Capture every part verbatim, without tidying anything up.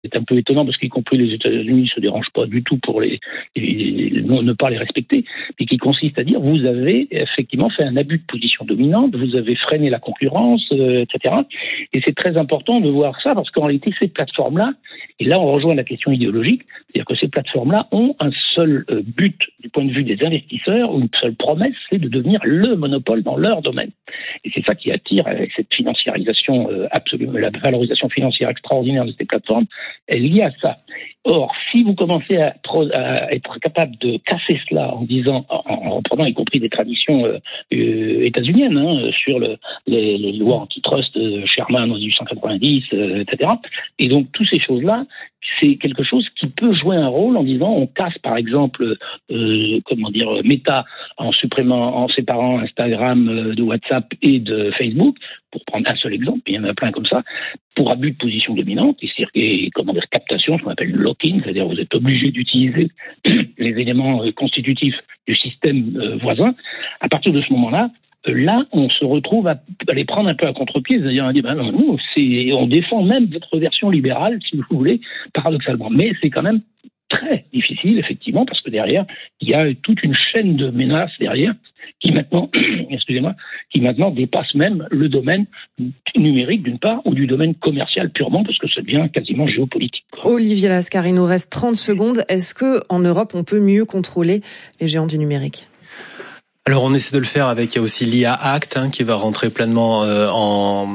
C'est un peu étonnant parce qu'y compris les États-Unis ne se dérangent pas du tout pour les, les, les ne pas les respecter, mais qui consiste à dire vous avez effectivement fait un abus de position dominante, vous avez freiné la concurrence, euh, et cetera. Et c'est très important de voir ça parce qu'en réalité ces plateformes-là, et là on rejoint la question idéologique, c'est-à-dire que ces plateformes-là ont un seul euh, but du point de vue des investisseurs, ou une seule promesse, c'est de devenir le monopole dans leur domaine. Et c'est ça qui attire avec cette financiarisation euh, absolument, la valorisation financière extraordinaire de ces plateformes. Elle est liée à ça. Or, si vous commencez à, à être capable de casser cela en disant, en, en reprenant y compris des traditions euh, euh, états-uniennes hein, sur le, les, les lois antitrust de Sherman en dix-huit cent quatre-vingt-dix, euh, et cetera. Et donc, toutes ces choses-là, c'est quelque chose qui peut jouer un rôle en disant, on casse par exemple, euh, comment dire, Meta en supprimant, en séparant Instagram de WhatsApp et de Facebook, pour prendre un seul exemple, il y en a plein comme ça, pour abus de position dominante, et comment dire, captation, ce qu'on appelle le lock-in, c'est-à-dire vous êtes obligé d'utiliser les éléments constitutifs du système voisin. À partir de ce moment-là, là, on se retrouve à, à les prendre un peu à contre-pied, c'est-à-dire on dit, ben non, nous, c'est, on défend même votre version libérale, si vous voulez, paradoxalement. Mais c'est quand même très difficile, effectivement, parce que derrière, il y a toute une chaîne de menaces derrière, qui maintenant, excusez-moi, qui maintenant dépasse même le domaine numérique d'une part, ou du domaine commercial purement, parce que ça devient quasiment géopolitique. Olivier Lascar, il nous reste trente secondes. Est-ce que en Europe, on peut mieux contrôler les géants du numérique ? Alors on essaie de le faire avec, il y a aussi l'I A Act hein, qui va rentrer pleinement euh, en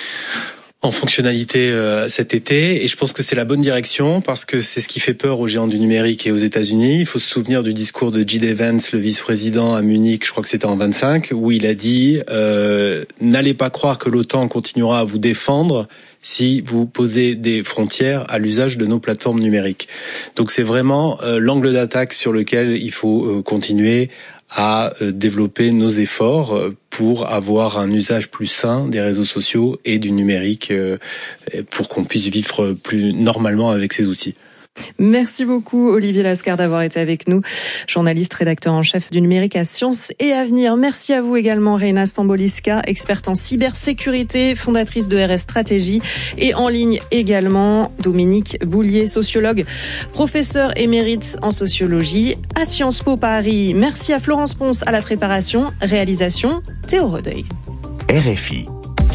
en fonctionnalité euh, cet été, et je pense que c'est la bonne direction parce que c'est ce qui fait peur aux géants du numérique et aux États-Unis. Il faut se souvenir du discours de J D Vance, le vice-président à Munich, je crois que c'était en vingt-cinq, où il a dit euh, n'allez pas croire que l'OTAN continuera à vous défendre si vous posez des frontières à l'usage de nos plateformes numériques. Donc c'est vraiment euh, l'angle d'attaque sur lequel il faut euh, continuer à développer nos efforts pour avoir un usage plus sain des réseaux sociaux et du numérique pour qu'on puisse vivre plus normalement avec ces outils. Merci beaucoup Olivier Lascar d'avoir été avec nous, journaliste, rédacteur en chef du numérique à Sciences et Avenir. Merci à vous également Reina Stamboliska, experte en cybersécurité, fondatrice de R S Stratégie, et en ligne également Dominique Boulier, sociologue, professeur émérite en sociologie à Sciences Po Paris. Merci à Florence Ponce à la préparation, réalisation Théo Rodeuil. R F I.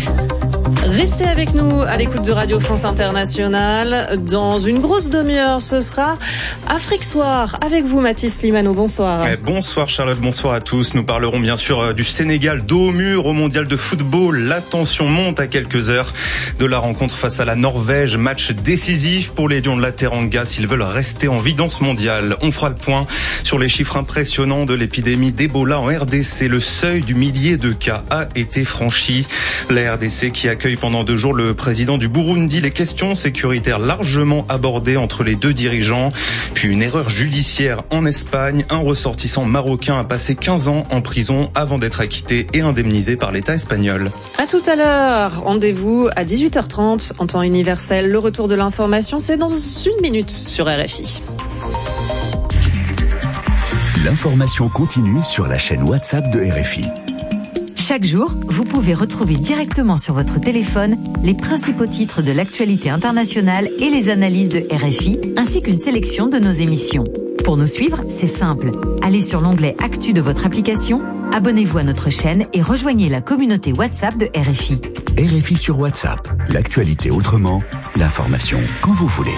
Restez avec nous à l'écoute de Radio France Internationale. Dans une grosse demi-heure, ce sera Afrique Soir. Avec vous, Mathis Limano. Bonsoir. Eh, bonsoir Charlotte, bonsoir à tous. Nous parlerons bien sûr du Sénégal dos au mur au mondial de football. La tension monte à quelques heures de la rencontre face à la Norvège. Match décisif pour les Lions de la Teranga s'ils veulent rester en vie dans ce mondial. On fera le point sur les chiffres impressionnants de l'épidémie d'Ebola en R D C. Le seuil du millier de cas a été franchi. La R D C qui accueille pendant deux jours le président du Burundi. Les questions sécuritaires largement abordées entre les deux dirigeants. Puis une erreur judiciaire en Espagne. Un ressortissant marocain a passé quinze ans en prison avant d'être acquitté et indemnisé par l'État espagnol. À tout à l'heure. Rendez-vous à dix-huit heures trente en temps universel. Le retour de l'information, c'est dans une minute sur R F I. L'information continue sur la chaîne WhatsApp de R F I. Chaque jour, vous pouvez retrouver directement sur votre téléphone les principaux titres de l'actualité internationale et les analyses de R F I, ainsi qu'une sélection de nos émissions. Pour nous suivre, c'est simple. Allez sur l'onglet Actu de votre application, abonnez-vous à notre chaîne et rejoignez la communauté WhatsApp de R F I. R F I sur WhatsApp, l'actualité autrement, l'information quand vous voulez.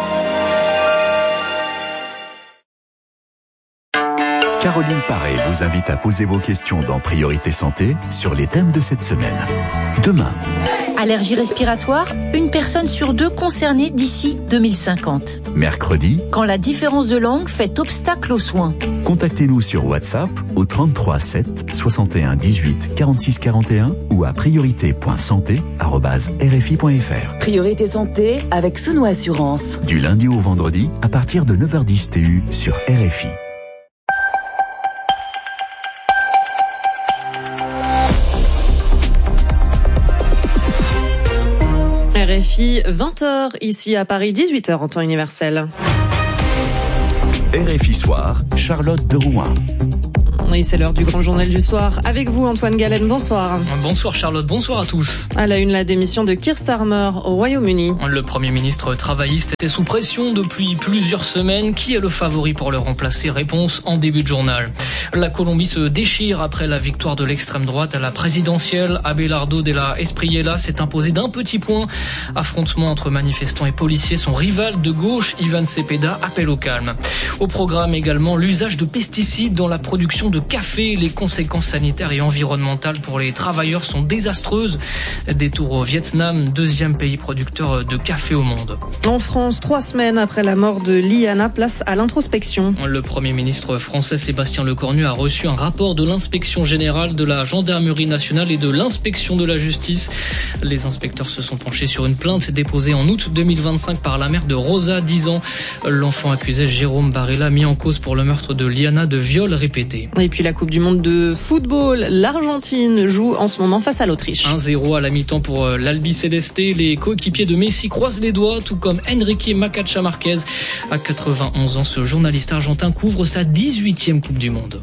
Caroline Paré vous invite à poser vos questions dans Priorité Santé sur les thèmes de cette semaine. Demain. Allergie respiratoire, une personne sur deux concernée d'ici deux mille cinquante. Mercredi. Quand la différence de langue fait obstacle aux soins. Contactez-nous sur WhatsApp au trente-trois sept soixante et un dix-huit quarante-six quarante et un ou à priorité point santé arobase r f i point f r. Priorité Santé avec Souno Assurance. Du lundi au vendredi à partir de neuf heures dix T U sur R F I. R F I, vingt heures ici à Paris, dix-huit heures en temps universel. R F I Soir, Charlotte de Rouen. Et c'est l'heure du grand journal du soir. Avec vous, Antoine Galen, bonsoir. Bonsoir Charlotte, bonsoir à tous. À la une, la démission de Keir Starmer au Royaume-Uni. Le Premier ministre travailliste était sous pression depuis plusieurs semaines. Qui est le favori pour le remplacer? Réponse en début de journal. La Colombie se déchire après la victoire de l'extrême droite à la présidentielle. Abelardo de la Espriella s'est imposé d'un petit point. Affrontement entre manifestants et policiers. Son rival de gauche, Ivan Cepeda, appelle au calme. Au programme également l'usage de pesticides dans la production de café. Les conséquences sanitaires et environnementales pour les travailleurs sont désastreuses. Détour au Vietnam, deuxième pays producteur de café au monde. En France, trois semaines après la mort de Liana, place à l'introspection. Le Premier ministre français Sébastien Lecornu a reçu un rapport de l'inspection générale de la gendarmerie nationale et de l'inspection de la justice. Les inspecteurs se sont penchés sur une plainte déposée en août deux mille vingt-cinq par la mère de Rosa, dix ans. L'enfant accusé Jérôme Barella mis en cause pour le meurtre de Liana de viol répété. Et puis la Coupe du Monde de football, l'Argentine joue en ce moment face à l'Autriche. un zéro à la mi-temps pour l'Albiceleste. Les coéquipiers de Messi croisent les doigts, tout comme Enrique Macacha Marquez. À quatre-vingt-onze ans, ce journaliste argentin couvre sa dix-huitième Coupe du Monde.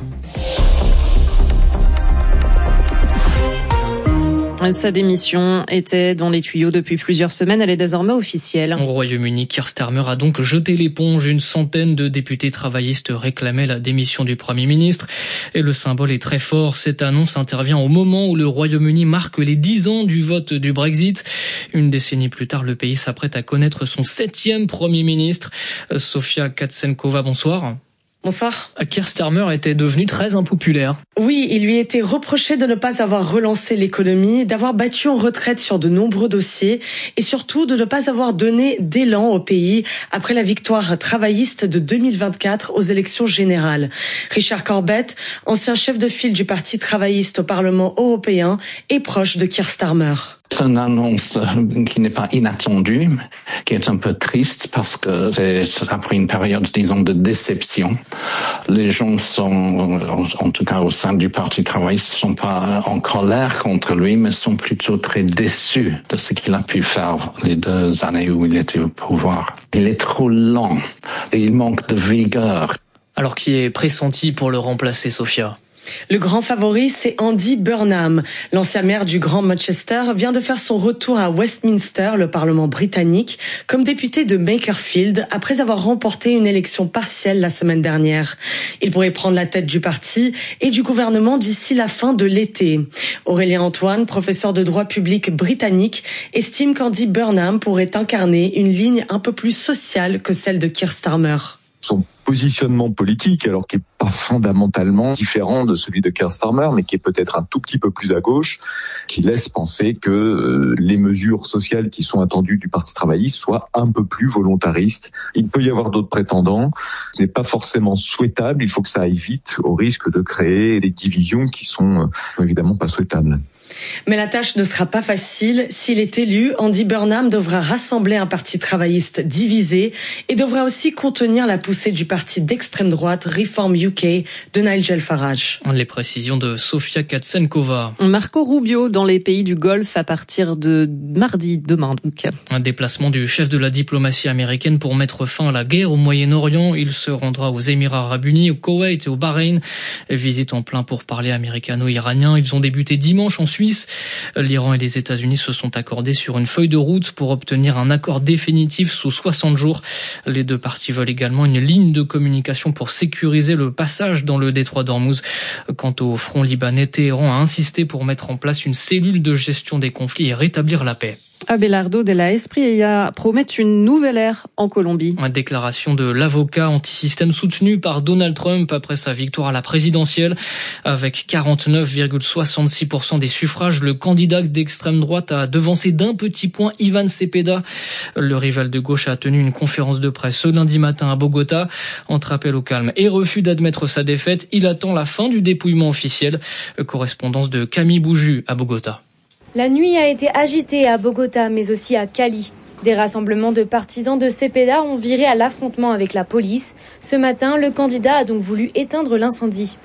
Sa démission était dans les tuyaux depuis plusieurs semaines. Elle est désormais officielle. Au Royaume-Uni, Keir Starmer a donc jeté l'éponge. Une centaine de députés travaillistes réclamaient la démission du Premier ministre. Et le symbole est très fort. Cette annonce intervient au moment où le Royaume-Uni marque les dix ans du vote du Brexit. Une décennie plus tard, le pays s'apprête à connaître son septième Premier ministre. Sofia Katsenkova, bonsoir. Bonsoir. Keir Starmer était devenu très impopulaire. Oui, il lui était reproché de ne pas avoir relancé l'économie, d'avoir battu en retraite sur de nombreux dossiers et surtout de ne pas avoir donné d'élan au pays après la victoire travailliste de deux mille vingt-quatre aux élections générales. Richard Corbett, ancien chef de file du Parti travailliste au Parlement européen, est proche de Keir Starmer. C'est une annonce qui n'est pas inattendue, qui est un peu triste parce que c'est après une période, disons, de déception. Les gens sont, en tout cas au sein du Parti travailliste, sont pas en colère contre lui, mais sont plutôt très déçus de ce qu'il a pu faire les deux années où il était au pouvoir. Il est trop lent et il manque de vigueur. Alors qui est pressenti pour le remplacer, Sofia? Le grand favori, c'est Andy Burnham. L'ancien maire du Grand Manchester vient de faire son retour à Westminster, le Parlement britannique, comme député de Makerfield, après avoir remporté une élection partielle la semaine dernière. Il pourrait prendre la tête du parti et du gouvernement d'ici la fin de l'été. Aurélien Antoine, professeur de droit public britannique, estime qu'Andy Burnham pourrait incarner une ligne un peu plus sociale que celle de Keir Starmer. Son positionnement politique, alors qui est pas fondamentalement différent de celui de Keir Starmer, mais qui est peut-être un tout petit peu plus à gauche, qui laisse penser que euh, les mesures sociales qui sont attendues du Parti travailliste soient un peu plus volontaristes. Il peut y avoir d'autres prétendants. Ce n'est pas forcément souhaitable. Il faut que ça aille vite, au risque de créer des divisions qui sont euh, évidemment pas souhaitables. Mais la tâche ne sera pas facile. S'il est élu, Andy Burnham devra rassembler un parti travailliste divisé et devra aussi contenir la poussée du parti d'extrême droite Reform U K de Nigel Farage. Les précisions de Sofia Katsenkova. Marco Rubio dans les pays du Golfe à partir de mardi, demain donc. Un déplacement du chef de la diplomatie américaine pour mettre fin à la guerre au Moyen-Orient. Il se rendra aux Émirats arabes unis, au Koweït et au Bahreïn. Visite en plein pourparlers américano-iraniens. Ils ont débuté dimanche en Suisse. L'Iran et les États-Unis se sont accordés sur une feuille de route pour obtenir un accord définitif sous soixante jours. Les deux parties veulent également une ligne de communication pour sécuriser le passage dans le détroit d'Ormuz. Quant au front libanais, Téhéran a insisté pour mettre en place une cellule de gestion des conflits et rétablir la paix. Abelardo de la Espriella promet une nouvelle ère en Colombie. Une déclaration de l'avocat anti-système soutenu par Donald Trump après sa victoire à la présidentielle. Avec quarante-neuf virgule soixante-six pour cent des suffrages, le candidat d'extrême droite a devancé d'un petit point Ivan Cepeda. Le rival de gauche a tenu une conférence de presse ce lundi matin à Bogota. Entre appel au calme et refus d'admettre sa défaite, il attend la fin du dépouillement officiel. Correspondance de Camille Bouju à Bogota. La nuit a été agitée à Bogota, mais aussi à Cali. Des rassemblements de partisans de Cepeda ont viré à l'affrontement avec la police. Ce matin, le candidat a donc voulu éteindre l'incendie.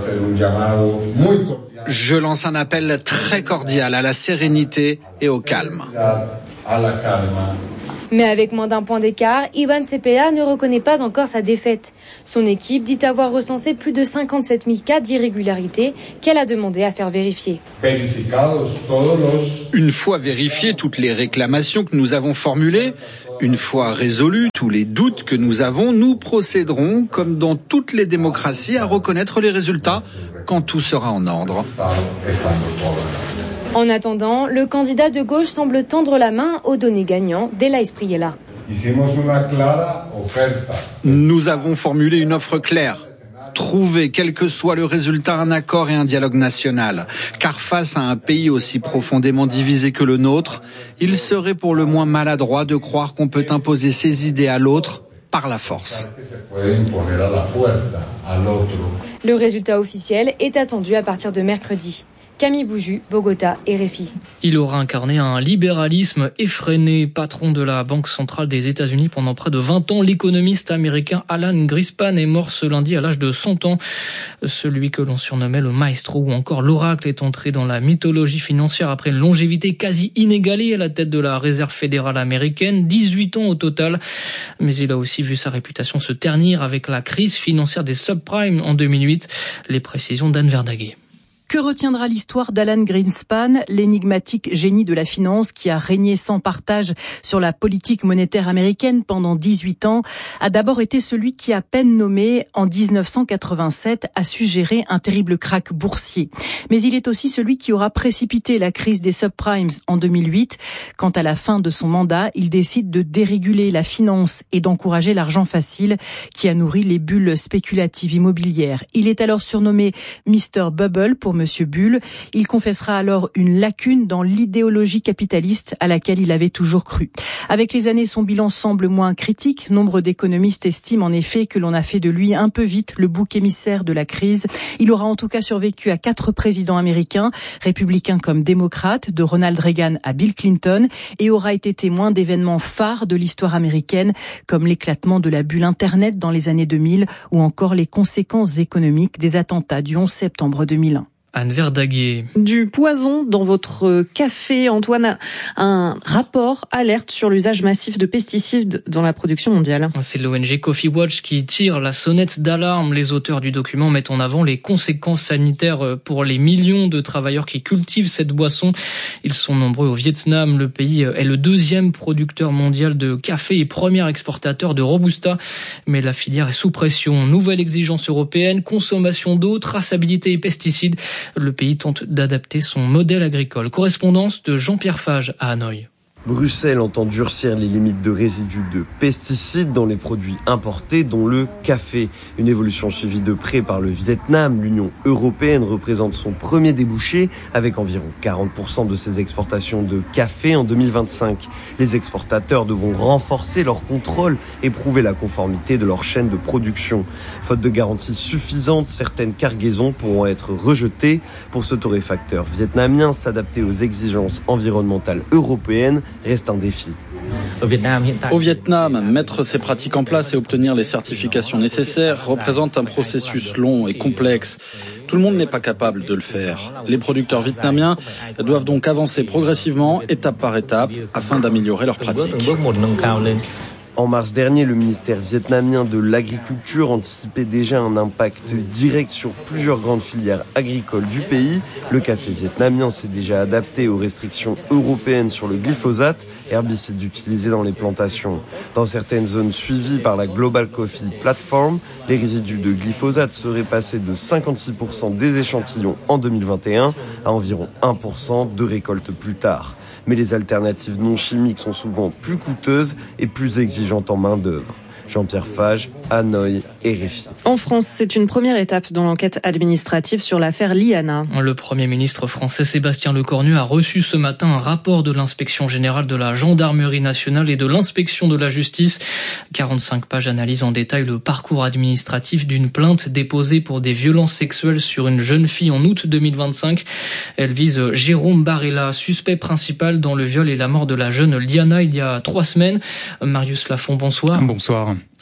Je lance un appel très cordial à la sérénité et au calme. Mais avec moins d'un point d'écart, Iván Cepeda ne reconnaît pas encore sa défaite. Son équipe dit avoir recensé plus de cinquante-sept mille cas d'irrégularité qu'elle a demandé à faire vérifier. Une fois vérifiées toutes les réclamations que nous avons formulées, une fois résolus tous les doutes que nous avons, nous procéderons, comme dans toutes les démocraties, à reconnaître les résultats quand tout sera en ordre. En attendant, le candidat de gauche semble tendre la main aux données gagnants d'Ela Espriella. Nous avons formulé une offre claire. Trouver, quel que soit le résultat, un accord et un dialogue national. Car face à un pays aussi profondément divisé que le nôtre, il serait pour le moins maladroit de croire qu'on peut imposer ses idées à l'autre par la force. Le résultat officiel est attendu à partir de mercredi. Camille Bouju, Bogota, R F I. Il aura incarné un libéralisme effréné. Patron de la Banque centrale des États-Unis pendant près de vingt ans, l'économiste américain Alan Greenspan est mort ce lundi à l'âge de cent ans. Celui que l'on surnommait le maestro ou encore l'oracle est entré dans la mythologie financière après une longévité quasi inégalée à la tête de la Réserve fédérale américaine, dix-huit ans au total. Mais il a aussi vu sa réputation se ternir avec la crise financière des subprimes en deux mille huit. Les précisions d'Anne Verdaguet. Que retiendra l'histoire d'Alan Greenspan, l'énigmatique génie de la finance qui a régné sans partage sur la politique monétaire américaine pendant dix-huit ans, a d'abord été celui qui, à peine nommé en dix-neuf cent quatre-vingt-sept, a su gérer un terrible krach boursier. Mais il est aussi celui qui aura précipité la crise des subprimes en deux mille huit. Quand à la fin de son mandat, il décide de déréguler la finance et d'encourager l'argent facile qui a nourri les bulles spéculatives immobilières. Il est alors surnommé mister Bubble pour Monsieur Bull. Il confessera alors une lacune dans l'idéologie capitaliste à laquelle il avait toujours cru. Avec les années, son bilan semble moins critique. Nombre d'économistes estiment en effet que l'on a fait de lui un peu vite le bouc émissaire de la crise. Il aura en tout cas survécu à quatre présidents américains, républicains comme démocrates, de Ronald Reagan à Bill Clinton, et aura été témoin d'événements phares de l'histoire américaine, comme l'éclatement de la bulle Internet dans les années deux mille ou encore les conséquences économiques des attentats du onze septembre deux mille un. Anne Verdaguet. Du poison dans votre café. Antoine, un rapport alerte sur l'usage massif de pesticides dans la production mondiale. C'est l'O N G Coffee Watch qui tire la sonnette d'alarme. Les auteurs du document mettent en avant les conséquences sanitaires pour les millions de travailleurs qui cultivent cette boisson. Ils sont nombreux au Vietnam. Le pays est le deuxième producteur mondial de café et premier exportateur de Robusta. Mais la filière est sous pression. Nouvelle exigence européenne, consommation d'eau, traçabilité et pesticides. Le pays tente d'adapter son modèle agricole. Correspondance de Jean-Pierre Fage à Hanoï. Bruxelles entend durcir les limites de résidus de pesticides dans les produits importés, dont le café. Une évolution suivie de près par le Vietnam. L'Union européenne représente son premier débouché, avec environ quarante pour cent de ses exportations de café en deux mille vingt-cinq. Les exportateurs devront renforcer leur contrôle et prouver la conformité de leur chaîne de production. Faute de garanties suffisantes, certaines cargaisons pourront être rejetées. Pour ce torréfacteur vietnamien, s'adapter aux exigences environnementales européennes reste un défi. Au Vietnam, mettre ces pratiques en place et obtenir les certifications nécessaires représente un processus long et complexe. Tout le monde n'est pas capable de le faire. Les producteurs vietnamiens doivent donc avancer progressivement, étape par étape, afin d'améliorer leurs pratiques. En mars dernier, le ministère vietnamien de l'Agriculture anticipait déjà un impact direct sur plusieurs grandes filières agricoles du pays. Le café vietnamien s'est déjà adapté aux restrictions européennes sur le glyphosate, herbicide utilisé dans les plantations. Dans certaines zones suivies par la Global Coffee Platform, les résidus de glyphosate seraient passés de cinquante-six pour cent des échantillons en deux mille vingt et un à environ un pour cent de récoltes plus tard. Mais les alternatives non chimiques sont souvent plus coûteuses et plus exigeantes en main-d'œuvre. Jean-Pierre Fage, Hanoï, R F I. En France, c'est une première étape dans l'enquête administrative sur l'affaire Liana. Le Premier ministre français Sébastien Lecornu a reçu ce matin un rapport de l'inspection générale de la gendarmerie nationale et de l'inspection de la justice. quarante-cinq pages analysent en détail le parcours administratif d'une plainte déposée pour des violences sexuelles sur une jeune fille en août deux mille vingt-cinq. Elle vise Jérôme Barella, suspect principal dans le viol et la mort de la jeune Liana il y a trois semaines. Marius Lafont, bonsoir. Bonsoir.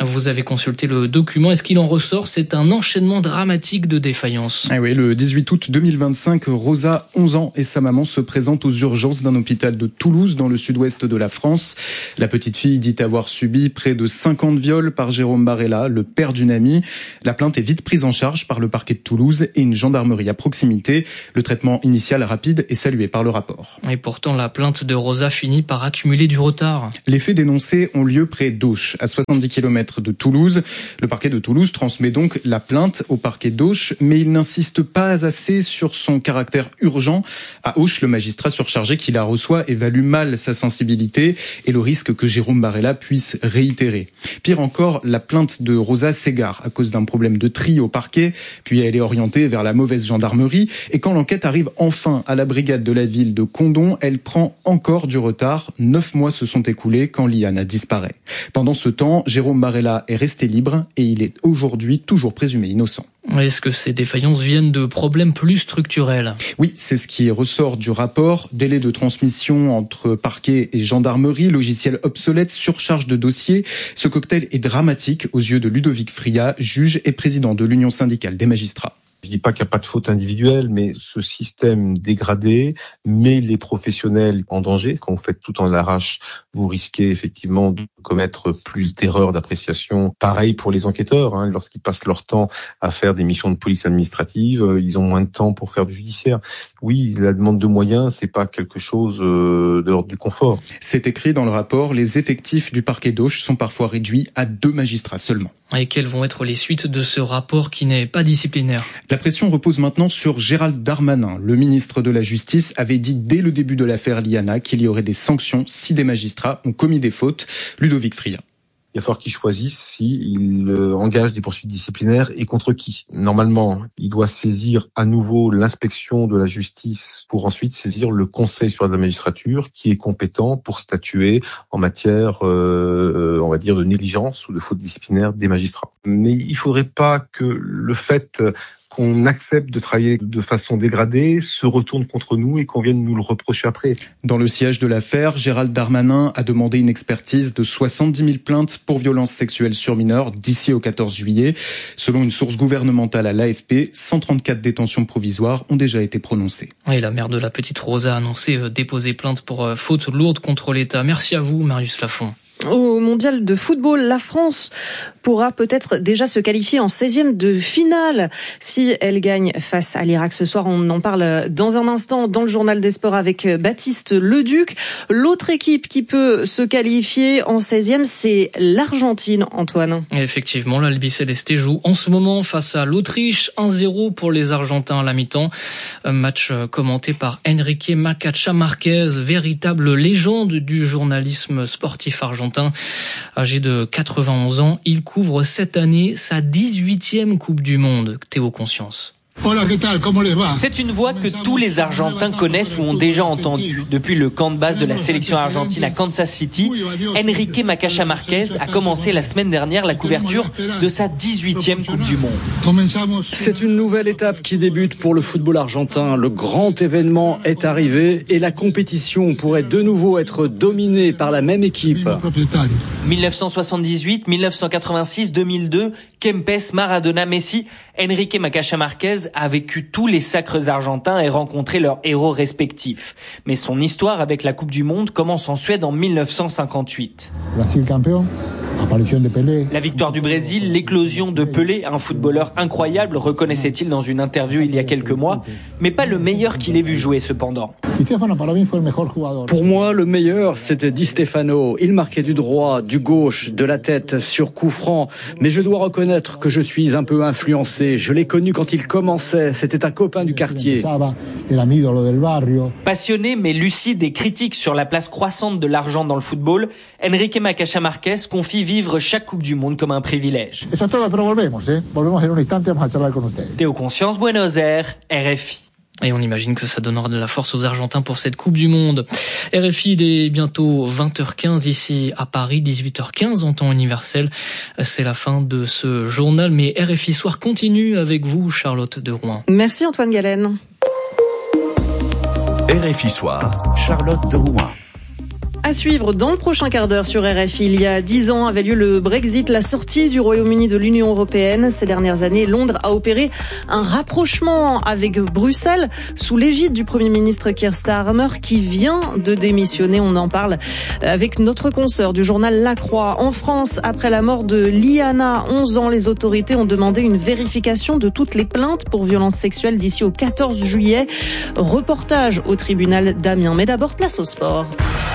Vous avez consulté le document. Est-ce qu'il en ressort? C'est un enchaînement dramatique de défaillances. Ah oui, le dix-huit août deux mille vingt-cinq, Rosa, onze ans, et sa maman se présentent aux urgences d'un hôpital de Toulouse, dans le sud-ouest de la France. La petite fille dit avoir subi près de cinquante viols par Jérôme Barella, le père d'une amie. La plainte est vite prise en charge par le parquet de Toulouse et une gendarmerie à proximité. Le traitement initial rapide est salué par le rapport. Et pourtant, la plainte de Rosa finit par accumuler du retard. Les faits dénoncés ont lieu près d'Auch, à soixante-dix kilomètres de Toulouse. Le parquet de Toulouse transmet donc la plainte au parquet d'Auch, mais il n'insiste pas assez sur son caractère urgent. À Auch, le magistrat surchargé qui la reçoit évalue mal sa sensibilité et le risque que Jérôme Barella puisse réitérer. Pire encore, la plainte de Rosa s'égare à cause d'un problème de tri au parquet, puis elle est orientée vers la mauvaise gendarmerie, et quand l'enquête arrive enfin à la brigade de la ville de Condom, elle prend encore du retard. Neuf mois se sont écoulés quand Liana disparaît. Pendant ce temps, Jérôme Barella est resté libre et il est aujourd'hui toujours présumé innocent. Est-ce que ces défaillances viennent de problèmes plus structurels? Oui, c'est ce qui ressort du rapport. Délai de transmission entre parquet et gendarmerie, logiciel obsolète, surcharge de dossiers. Ce cocktail est dramatique aux yeux de Ludovic Fria, juge et président de l'Union syndicale des magistrats. Je dis pas qu'il n'y a pas de faute individuelle, mais ce système dégradé met les professionnels en danger. Quand vous faites tout en l'arrache, vous risquez effectivement de commettre plus d'erreurs d'appréciation. Pareil pour les enquêteurs, hein, lorsqu'ils passent leur temps à faire des missions de police administrative, ils ont moins de temps pour faire du judiciaire. Oui, la demande de moyens, c'est pas quelque chose euh, de l'ordre du confort. C'est écrit dans le rapport, les effectifs du parquet d'Auch sont parfois réduits à deux magistrats seulement. Et quelles vont être les suites de ce rapport qui n'est pas disciplinaire? La pression repose maintenant sur Gérald Darmanin. Le ministre de la Justice avait dit dès le début de l'affaire Liana qu'il y aurait des sanctions si des magistrats ont commis des fautes. Ludovic Fria. Il va falloir qu'il choisisse s'il euh, engage des poursuites disciplinaires et contre qui. Normalement, il doit saisir à nouveau l'inspection de la justice pour ensuite saisir le Conseil supérieur de la magistrature qui est compétent pour statuer en matière, euh, on va dire, de négligence ou de faute disciplinaire des magistrats. Mais il faudrait pas que le fait qu'on accepte de travailler de façon dégradée se retourne contre nous et qu'on vienne nous le reprocher après. Dans le siège de l'affaire, Gérald Darmanin a demandé une expertise de soixante-dix mille plaintes pour violences sexuelles sur mineurs d'ici au quatorze juillet. Selon une source gouvernementale à l'A F P, cent trente-quatre détentions provisoires ont déjà été prononcées. Et la mère de la petite Rosa a annoncé déposer plainte pour faute lourde contre l'État. Merci à vous, Marius Lafont. Au mondial de football, la France pourra peut-être déjà se qualifier en seizième de finale si elle gagne face à l'Irak ce soir. On en parle dans un instant dans le journal des sports avec Baptiste Leduc. L'autre équipe qui peut se qualifier en seizième, c'est l'Argentine, Antoine. Et effectivement, l'Albi Céleste joue en ce moment face à l'Autriche. un zéro pour les Argentins à la mi-temps. Un match commenté par Enrique Macacha Marquez, véritable légende du journalisme sportif argentin. Âgé de quatre-vingt-onze ans, il couvre cette année sa dix-huitième Coupe du Monde. Théo Conscience. C'est une voix que tous les Argentins connaissent ou ont déjà entendue. Depuis le camp de base de la sélection argentine à Kansas City, Enrique Macacha Marquez a commencé la semaine dernière la couverture de sa dix-huitième Coupe du Monde. C'est une nouvelle étape qui débute pour le football argentin. Le grand événement est arrivé et la compétition pourrait de nouveau être dominée par la même équipe. dix-neuf cent soixante-dix-huit, dix-neuf cent quatre-vingt-six, deux mille deux, Kempes, Maradona, Messi, Enrique Macacha Marquez a vécu tous les sacres argentins et rencontré leurs héros respectifs. Mais son histoire avec la Coupe du Monde commence en Suède en dix-neuf cent cinquante-huit. La victoire du Brésil, l'éclosion de Pelé, un footballeur incroyable, reconnaissait-il dans une interview il y a quelques mois, mais pas le meilleur qu'il ait vu jouer cependant. Pour moi, le meilleur, c'était Di Stefano. Il marquait du droit, du gauche, de la tête, sur coup franc. Mais je dois reconnaître que je suis un peu influencé. Je l'ai connu quand il commençait. C'était un copain du quartier. Passionné mais lucide et critique sur la place croissante de l'argent dans le football, Enrique Macacha Marquez confie vivre chaque Coupe du Monde comme un privilège. Théo Conscience, Buenos Aires, R F I. Et on imagine que ça donnera de la force aux Argentins pour cette Coupe du Monde. R F I, il est bientôt vingt heures quinze ici à Paris, dix-huit heures quinze en temps universel. C'est la fin de ce journal, mais R F I Soir continue avec vous, Charlotte de Rouen. Merci Antoine Galen. R F I Soir, Charlotte de Rouen. À suivre dans le prochain quart d'heure sur R F I. Il y a dix ans avait lieu le Brexit, la sortie du Royaume-Uni de l'Union européenne. Ces dernières années, Londres a opéré un rapprochement avec Bruxelles sous l'égide du Premier ministre Keir Starmer qui vient de démissionner. On en parle avec notre consoeur du journal La Croix. En France, après la mort de Liana, onze ans, les autorités ont demandé une vérification de toutes les plaintes pour violences sexuelles d'ici au quatorze juillet. Reportage au tribunal d'Amiens. Mais d'abord, place au sport.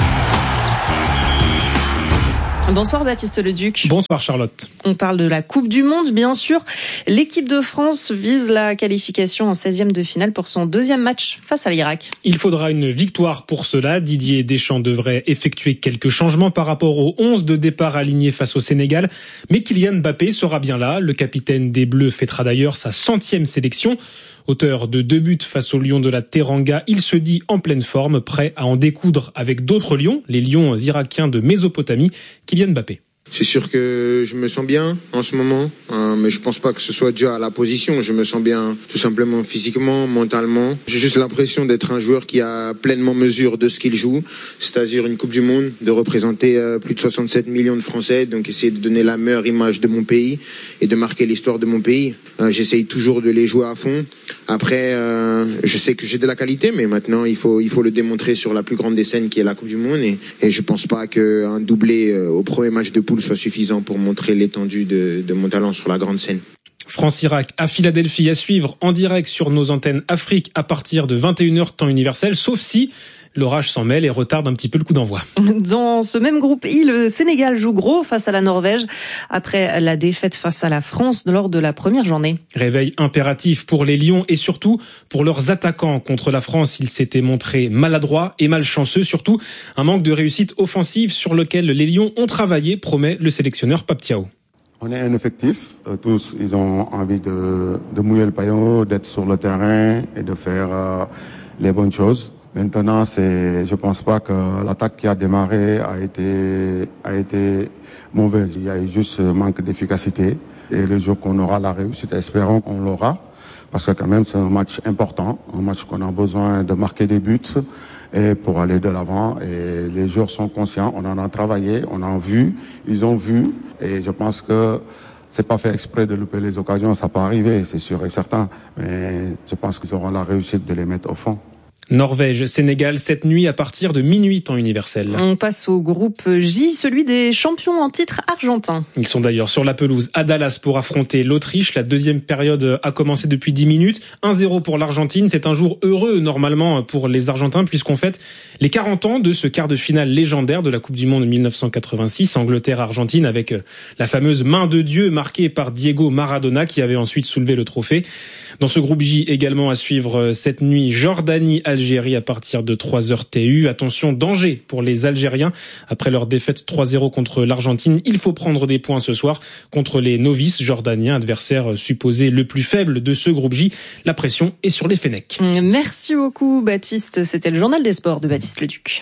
Bonsoir Baptiste Leduc. Bonsoir Charlotte. On parle de la Coupe du Monde, bien sûr. L'équipe de France vise la qualification en seizième de finale pour son deuxième match face à l'Irak. Il faudra une victoire pour cela. Didier Deschamps devrait effectuer quelques changements par rapport aux onze de départ alignés face au Sénégal. Mais Kylian Mbappé sera bien là. Le capitaine des Bleus fêtera d'ailleurs sa centième sélection. Auteur de deux buts face aux Lions de la Teranga, il se dit en pleine forme, prêt à en découdre avec d'autres Lions, les Lions irakiens de Mésopotamie, Kylian Mbappé. C'est sûr que je me sens bien en ce moment, hein, mais je pense pas que ce soit dû à la position. Je me sens bien tout simplement physiquement, mentalement. J'ai juste l'impression d'être un joueur qui a pleinement mesure de ce qu'il joue, c'est-à-dire une Coupe du Monde, de représenter euh, plus de soixante-sept millions de Français, donc essayer de donner la meilleure image de mon pays et de marquer l'histoire de mon pays. Euh, j'essaye toujours de les jouer à fond. Après, euh, je sais que j'ai de la qualité, mais maintenant il faut il faut le démontrer sur la plus grande des scènes qui est la Coupe du Monde, et, et je pense pas qu'un doublé euh, au premier match de poule soit suffisant pour montrer l'étendue de, de mon talent sur la grande scène. France-Irak à Philadelphie à suivre en direct sur nos antennes Afrique à partir de vingt et une heures temps universel, sauf si l'orage s'en mêle et retarde un petit peu le coup d'envoi. Dans ce même groupe I, le Sénégal joue gros face à la Norvège après la défaite face à la France lors de la première journée. Réveil impératif pour les Lions et surtout pour leurs attaquants. Contre la France, ils s'étaient montrés maladroits et malchanceux, surtout un manque de réussite offensive sur lequel les Lions ont travaillé, promet le sélectionneur Pape Thiaw. On est un effectif, euh, tous ils ont envie de, de mouiller le maillot, d'être sur le terrain et de faire euh, les bonnes choses. Maintenant, c'est, je pense pas que l'attaque qui a démarré a été, a été mauvaise. Il y a eu juste un manque d'efficacité. Et le jour qu'on aura la réussite, espérons qu'on l'aura. Parce que quand même, c'est un match important. Un match qu'on a besoin de marquer des buts et pour aller de l'avant. Et les joueurs sont conscients. On en a travaillé, on en a vu, ils ont vu. Et je pense que c'est pas fait exprès de louper les occasions. Ça peut arriver, c'est sûr et certain. Mais je pense qu'ils auront la réussite de les mettre au fond. Norvège, Sénégal, cette nuit à partir de minuit temps universel. On passe au groupe J, celui des champions en titre argentins. Ils sont d'ailleurs sur la pelouse à Dallas pour affronter l'Autriche. La deuxième période a commencé depuis dix minutes. un zéro pour l'Argentine. C'est un jour heureux normalement pour les Argentins puisqu'on fête les quarante ans de ce quart de finale légendaire de la Coupe du Monde mille neuf cent quatre-vingt-six, Angleterre-Argentine, avec la fameuse main de Dieu marquée par Diego Maradona qui avait ensuite soulevé le trophée. Dans ce groupe J également à suivre cette nuit, Jordanie-Algérie à partir de trois heures T U. Attention, danger pour les Algériens. Après leur défaite trois zéro contre l'Argentine, il faut prendre des points ce soir contre les novices jordaniens, adversaire supposé le plus faible de ce groupe J. La pression est sur les Fennecs. Merci beaucoup Baptiste. C'était le journal des sports de Baptiste Leduc.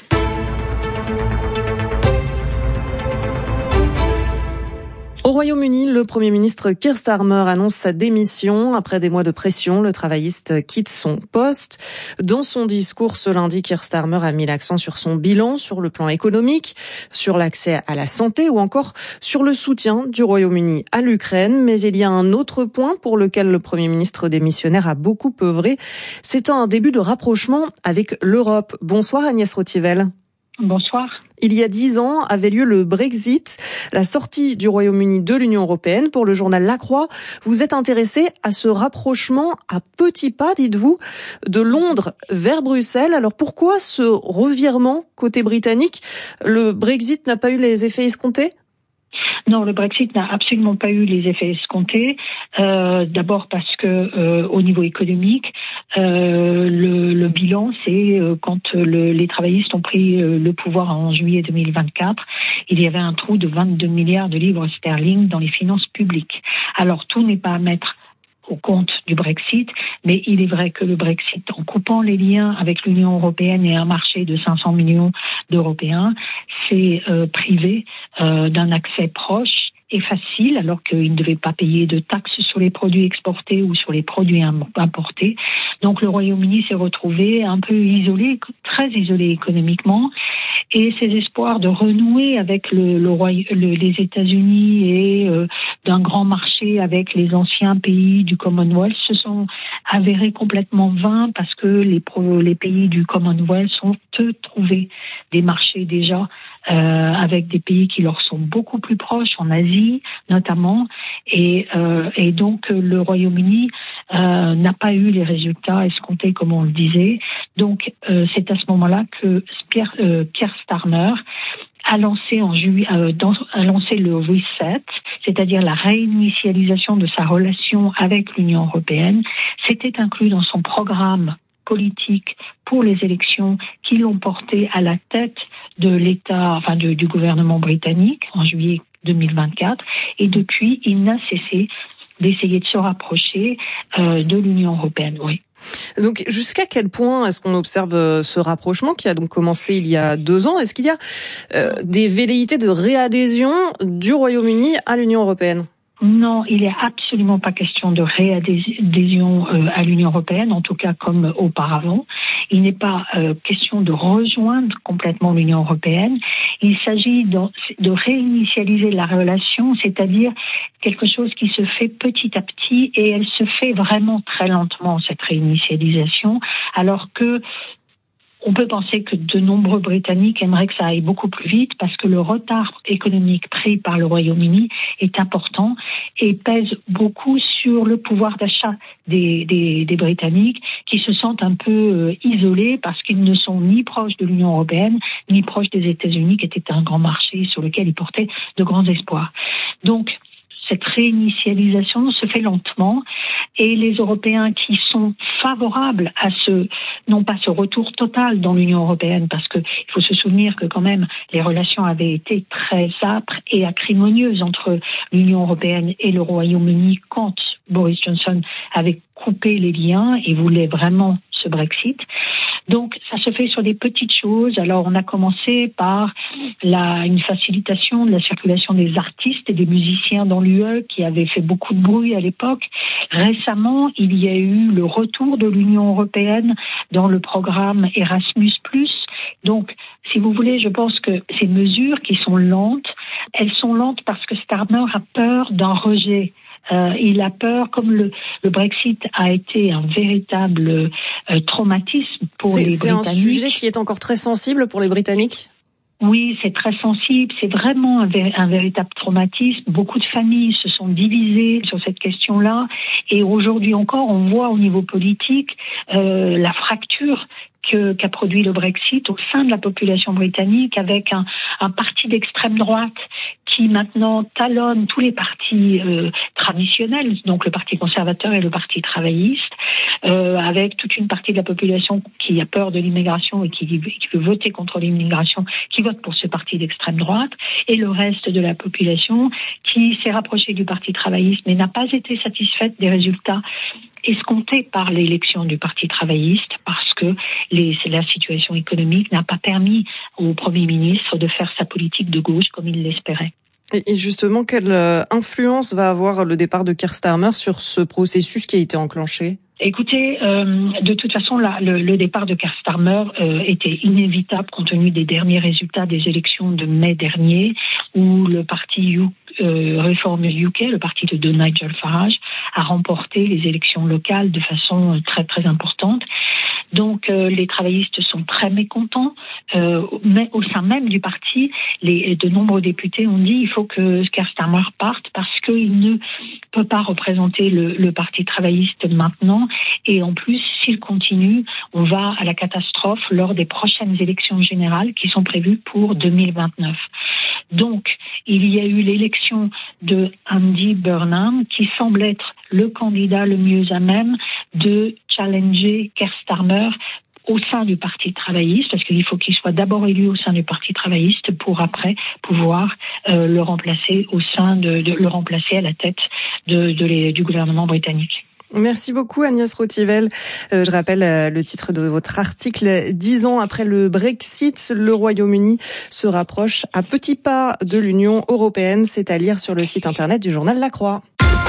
Au Royaume-Uni, le Premier ministre Keir Starmer annonce sa démission. Après des mois de pression, le travailliste quitte son poste. Dans son discours ce lundi, Keir Starmer a mis l'accent sur son bilan, sur le plan économique, sur l'accès à la santé ou encore sur le soutien du Royaume-Uni à l'Ukraine. Mais il y a un autre point pour lequel le Premier ministre démissionnaire a beaucoup œuvré. C'est un début de rapprochement avec l'Europe. Bonsoir Agnès Rottivel. Bonsoir. Il y a dix ans avait lieu le Brexit, la sortie du Royaume-Uni de l'Union européenne. Pour le journal La Croix, vous êtes intéressé à ce rapprochement à petits pas, dites-vous, de Londres vers Bruxelles. Alors pourquoi ce revirement côté britannique? Le Brexit n'a pas eu les effets escomptés? Non, le Brexit n'a absolument pas eu les effets escomptés. Euh, d'abord parce que euh, au niveau économique, euh, le, le bilan, c'est euh, quand le, les travaillistes ont pris euh, le pouvoir en juillet deux mille vingt-quatre, il y avait un trou de vingt-deux milliards de livres sterling dans les finances publiques. Alors tout n'est pas à mettre au compte du Brexit, mais il est vrai que le Brexit, en coupant les liens avec l'Union européenne et un marché de cinq cents millions d'Européens, s'est euh, privé euh, d'un accès proche et facile, alors qu'il ne devait pas payer de taxes sur les produits exportés ou sur les produits importés. Donc le Royaume-Uni s'est retrouvé un peu isolé, très isolé économiquement, et ses espoirs de renouer avec le, le, le, les États-Unis et euh, d'un grand marché avec les anciens pays du Commonwealth se sont avérés complètement vains parce que les, pro, les pays du Commonwealth ont eux trouvé des marchés déjà euh, avec des pays qui leur sont beaucoup plus proches, en Asie notamment, et, euh, et donc le Royaume-Uni euh, n'a pas eu les résultats escomptés comme on le disait. Donc euh, c'est à ce moment-là que Pierre, euh, Keir Starmer a lancé en juillet, euh, dans, a lancé le reset, c'est-à-dire la réinitialisation de sa relation avec l'Union européenne. C'était inclus dans son programme politique pour les élections qui l'ont porté à la tête de l'État, enfin de, du gouvernement britannique en juillet deux mille vingt-quatre. Et depuis, il n'a cessé d'essayer de se rapprocher euh, de l'Union européenne. Oui. Donc, jusqu'à quel point est-ce qu'on observe ce rapprochement qui a donc commencé il y a deux ans? Est-ce qu'il y a euh, des velléités de réadhésion du Royaume-Uni à l'Union européenne? Non, il n'est absolument pas question de réadhésion euh, à l'Union européenne, en tout cas comme auparavant. Il n'est pas euh, question de rejoindre complètement l'Union européenne. Il s'agit de, de réinitialiser la relation, c'est-à-dire quelque chose qui se fait petit à petit, et elle se fait vraiment très lentement, cette réinitialisation, alors que on peut penser que de nombreux Britanniques aimeraient que ça aille beaucoup plus vite parce que le retard économique pris par le Royaume-Uni est important et pèse beaucoup sur le pouvoir d'achat des, des, des Britanniques qui se sentent un peu euh, isolés parce qu'ils ne sont ni proches de l'Union européenne ni proches des États-Unis qui était un grand marché sur lequel ils portaient de grands espoirs. Donc, cette réinitialisation se fait lentement et les Européens qui sont favorables à ce, non pas ce retour total dans l'Union européenne, parce que il faut se souvenir que quand même les relations avaient été très âpres et acrimonieuses entre l'Union européenne et le Royaume-Uni quand Boris Johnson avait coupé les liens et voulait vraiment ce Brexit. Donc, ça se fait sur des petites choses. Alors, on a commencé par la, une facilitation de la circulation des artistes et des musiciens dans l'U E qui avait fait beaucoup de bruit à l'époque. Récemment, il y a eu le retour de l'Union européenne dans le programme Erasmus plus. Donc, si vous voulez, je pense que ces mesures qui sont lentes, elles sont lentes parce que Starmer a peur d'un rejet. Euh, il a peur, comme le, le Brexit a été un véritable euh, traumatisme pour c'est, les c'est Britanniques. C'est un sujet qui est encore très sensible pour les Britanniques ? Oui, c'est très sensible, c'est vraiment un, vé- un véritable traumatisme. Beaucoup de familles se sont divisées sur cette question-là et aujourd'hui encore, on voit au niveau politique euh, la fracture Que, qu'a produit le Brexit au sein de la population britannique avec un, un parti d'extrême droite qui maintenant talonne tous les partis euh, traditionnels, donc le parti conservateur et le parti travailliste, euh, avec toute une partie de la population qui a peur de l'immigration et qui, qui veut voter contre l'immigration, qui vote pour ce parti d'extrême droite, et le reste de la population qui s'est rapprochée du parti travailliste mais n'a pas été satisfaite des résultats escomptés par l'élection du parti travailliste parce que les, la situation économique n'a pas permis au Premier ministre de faire sa politique de gauche comme il l'espérait. Et justement, quelle influence va avoir le départ de Keir Starmer sur ce processus qui a été enclenché ? Écoutez, euh, de toute façon, là, le, le départ de Keir Starmer euh, était inévitable compte tenu des derniers résultats des élections de mai dernier, où le parti U, euh, Reform U K, le parti de, de Nigel Farage, a remporté les élections locales de façon très très importante. Donc euh, les travaillistes sont très mécontents, euh, mais au sein même du parti, les, de nombreux députés ont dit il faut que Keir Starmer parte parce qu'il ne peut pas représenter le, le parti travailliste maintenant et en plus s'il continue, on va à la catastrophe lors des prochaines élections générales qui sont prévues pour deux mille vingt-neuf. Donc, il y a eu l'élection de Andy Burnham qui semble être le candidat le mieux à même de challenger Keir Starmer au sein du Parti travailliste, parce qu'il faut qu'il soit d'abord élu au sein du Parti travailliste pour après pouvoir euh, le remplacer au sein de, de le remplacer à la tête de, de les, du gouvernement britannique. Merci beaucoup Agnès Rotivel. Euh, je rappelle euh, le titre de votre article. Dix ans après le Brexit, le Royaume-Uni se rapproche à petits pas de l'Union européenne. C'est à lire sur le site internet du journal La Croix.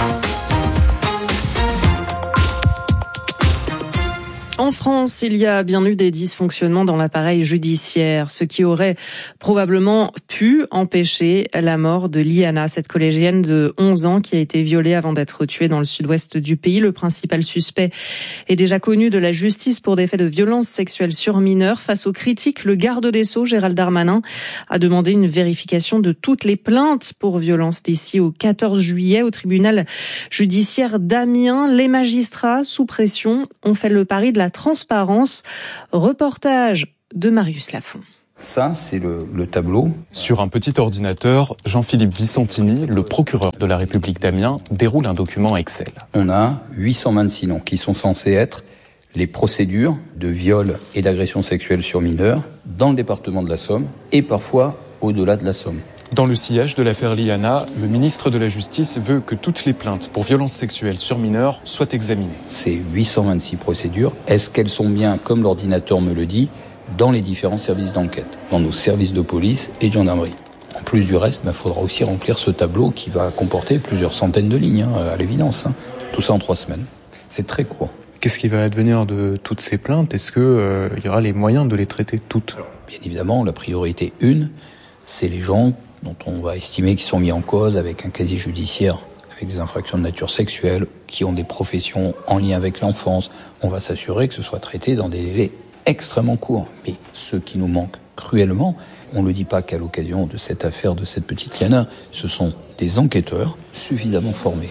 En France, il y a bien eu des dysfonctionnements dans l'appareil judiciaire, ce qui aurait probablement pu empêcher la mort de Liana, cette collégienne de onze ans qui a été violée avant d'être tuée dans le sud-ouest du pays. Le principal suspect est déjà connu de la justice pour des faits de violence sexuelle sur mineurs. Face aux critiques, le garde des Sceaux, Gérald Darmanin, a demandé une vérification de toutes les plaintes pour violence d'ici au quatorze juillet au tribunal judiciaire d'Amiens. Les magistrats, sous pression, ont fait le pari de la transparence. Reportage de Marius Lafont. Ça, c'est le, le tableau. Sur un petit ordinateur, Jean-Philippe Vicentini, le procureur de la République d'Amiens, déroule un document Excel. On a huit cent vingt-six noms qui sont censés être les procédures de viol et d'agression sexuelle sur mineurs dans le département de la Somme et parfois au-delà de la Somme. Dans le sillage de l'affaire Liana, le ministre de la Justice veut que toutes les plaintes pour violences sexuelles sur mineurs soient examinées. Ces huit cent vingt-six procédures, est-ce qu'elles sont bien, comme l'ordinateur me le dit, dans les différents services d'enquête, dans nos services de police et de gendarmerie? En plus du reste, il faudra aussi remplir ce tableau qui va comporter plusieurs centaines de lignes, hein, à l'évidence. Hein. Tout ça en trois semaines. C'est très court. Qu'est-ce qui va advenir de toutes ces plaintes? Est-ce qu'il euh, y aura les moyens de les traiter toutes? Alors, bien évidemment, la priorité une, c'est les gens dont on va estimer qu'ils sont mis en cause avec un casier judiciaire, avec des infractions de nature sexuelle, qui ont des professions en lien avec l'enfance. On va s'assurer que ce soit traité dans des délais extrêmement courts. Mais ce qui nous manque cruellement, on ne le dit pas qu'à l'occasion de cette affaire de cette petite Liana, ce sont des enquêteurs suffisamment formés.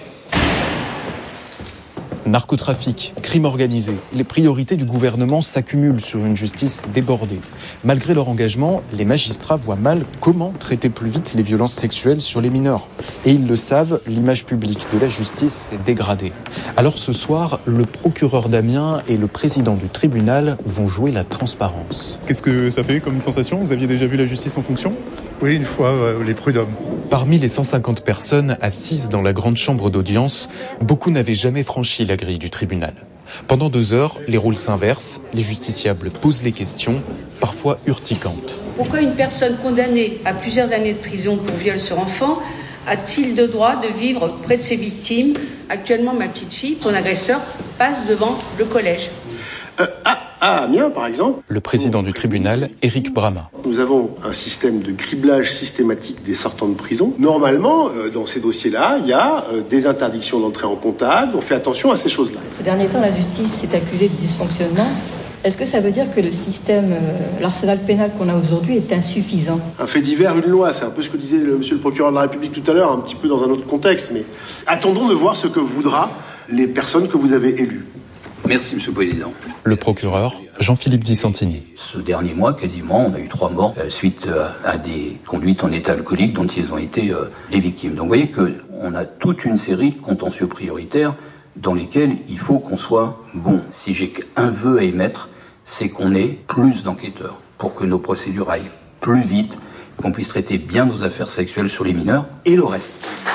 Narcotrafic, crime organisé, les priorités du gouvernement s'accumulent sur une justice débordée. Malgré leur engagement, les magistrats voient mal comment traiter plus vite les violences sexuelles sur les mineurs. Et ils le savent, l'image publique de la justice s'est dégradée. Alors ce soir, le procureur d'Amiens et le président du tribunal vont jouer la transparence. Qu'est-ce que ça fait comme sensation? Vous aviez déjà vu la justice en fonction? Oui, une fois, euh, les prud'hommes. Parmi les cent cinquante personnes assises dans la grande chambre d'audience, beaucoup n'avaient jamais franchi la grille du tribunal. Pendant deux heures, les rôles s'inversent, les justiciables posent les questions, parfois urticantes. Pourquoi une personne condamnée à plusieurs années de prison pour viol sur enfant a-t-il le droit de vivre près de ses victimes? Actuellement, ma petite fille, son agresseur, passe devant le collège. Euh, à, à Amiens, par exemple. Le président du tribunal, Éric Brama. Nous avons un système de criblage systématique des sortants de prison. Normalement, euh, dans ces dossiers-là, il y a euh, des interdictions d'entrée en contact. On fait attention à ces choses-là. Ces derniers temps, la justice s'est accusée de dysfonctionnement. Est-ce que ça veut dire que le système, euh, l'arsenal pénal qu'on a aujourd'hui est insuffisant? Un fait divers, une loi, c'est un peu ce que disait le, monsieur le procureur de la République tout à l'heure, un petit peu dans un autre contexte. Mais attendons de voir ce que voudra les personnes que vous avez élues. Merci, Monsieur le Président. Le procureur, Jean-Philippe Vicentini. Ce dernier mois, quasiment, on a eu trois morts euh, suite euh, à des conduites en état alcoolique dont ils ont été euh, les victimes. Donc vous voyez qu'on a toute une série de contentieux prioritaires dans lesquels il faut qu'on soit bon. Si j'ai qu'un vœu à émettre, c'est qu'on ait plus d'enquêteurs pour que nos procédures aillent plus vite, qu'on puisse traiter bien nos affaires sexuelles sur les mineurs et le reste.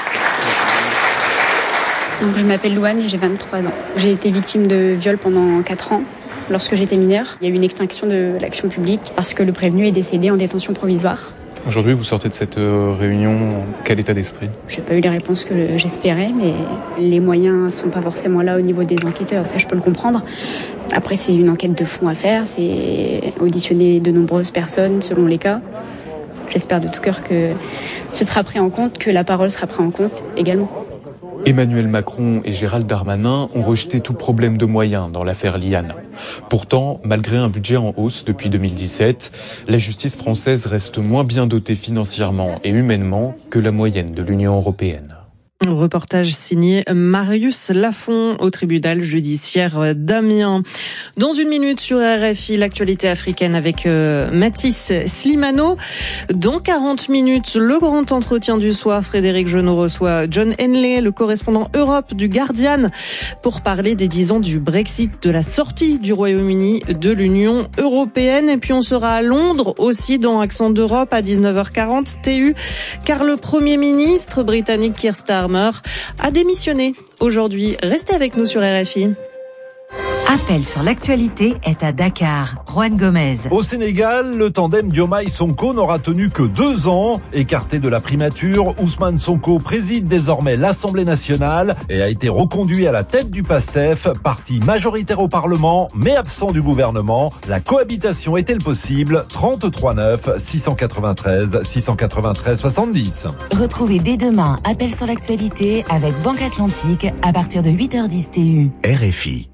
Donc, je m'appelle Louane et j'ai vingt-trois ans. J'ai été victime de viol pendant quatre ans lorsque j'étais mineure. Il y a eu une extinction de l'action publique parce que le prévenu est décédé en détention provisoire. Aujourd'hui, vous sortez de cette réunion, quel état d'esprit? J'ai pas eu les réponses que j'espérais, mais les moyens sont pas forcément là au niveau des enquêteurs, ça je peux le comprendre. Après, c'est une enquête de fond à faire, c'est auditionner de nombreuses personnes selon les cas. J'espère de tout cœur que ce sera pris en compte, que la parole sera prise en compte également. Emmanuel Macron et Gérald Darmanin ont rejeté tout problème de moyens dans l'affaire Liana. Pourtant, malgré un budget en hausse depuis deux mille dix-sept, la justice française reste moins bien dotée financièrement et humainement que la moyenne de l'Union européenne. Reportage signé Marius Lafont au tribunal judiciaire d'Amiens. Dans une minute sur R F I, l'actualité africaine avec euh, Mathis Slimano. Dans quarante minutes, le grand entretien du soir, Frédéric Genot reçoit John Henley, le correspondant Europe du Guardian, pour parler des dix ans du Brexit, de la sortie du Royaume-Uni de l'Union européenne. Et puis on sera à Londres aussi dans Accent d'Europe à dix-neuf heures quarante T U, car le Premier ministre britannique Keir Starmer Starmer a démissionné aujourd'hui. Restez avec nous sur R F I. Appel sur l'actualité est à Dakar. Juan Gomez. Au Sénégal, le tandem Diomaye Sonko n'aura tenu que deux ans. Écarté de la primature, Ousmane Sonko préside désormais l'Assemblée nationale et a été reconduit à la tête du PASTEF, parti majoritaire au Parlement, mais absent du gouvernement. La cohabitation est-elle possible? trente-trois neuf, six cent quatre-vingt-treize, six cent quatre-vingt-treize, soixante-dix. Retrouvez dès demain Appel sur l'actualité avec Banque Atlantique à partir de huit heures dix T U. R F I.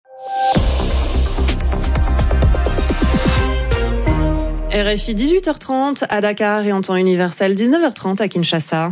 R F I dix-huit heures trente à Dakar et en temps universel dix-neuf heures trente à Kinshasa.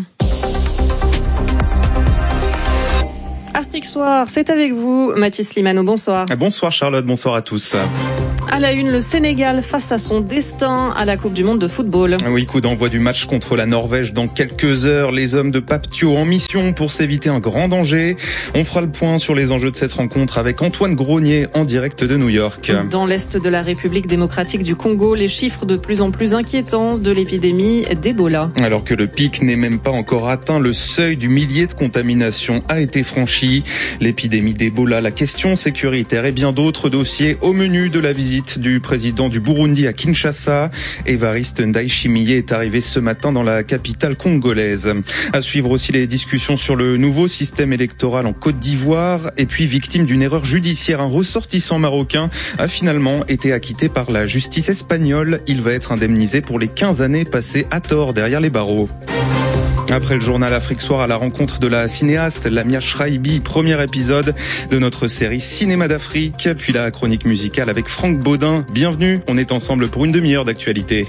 Afrique Soir, c'est avec vous, Mathis Limano, bonsoir. Bonsoir Charlotte, bonsoir à tous. À la une, le Sénégal face à son destin à la Coupe du Monde de football. Oui, coup d'envoi du match contre la Norvège dans quelques heures. Les hommes de Pape Thiaw en mission pour s'éviter un grand danger. On fera le point sur les enjeux de cette rencontre avec Antoine Gronier en direct de New York. Dans l'est de la République démocratique du Congo, les chiffres de plus en plus inquiétants de l'épidémie d'Ebola. Alors que le pic n'est même pas encore atteint, le seuil du millier de contaminations a été franchi. L'épidémie d'Ebola, la question sécuritaire et bien d'autres dossiers au menu de la visite du président du Burundi à Kinshasa. Évariste Ndayishimiye est arrivé ce matin dans la capitale congolaise. À suivre aussi les discussions sur le nouveau système électoral en Côte d'Ivoire. Et puis, victime d'une erreur judiciaire, un ressortissant marocain a finalement été acquitté par la justice espagnole. Il va être indemnisé pour les quinze années passées à tort derrière les barreaux. Après le journal Afrique Soir à la rencontre de la cinéaste Lamia Shraibi, premier épisode de notre série Cinéma d'Afrique, puis la chronique musicale avec Franck Baudin. Bienvenue, on est ensemble pour une demi-heure d'actualité.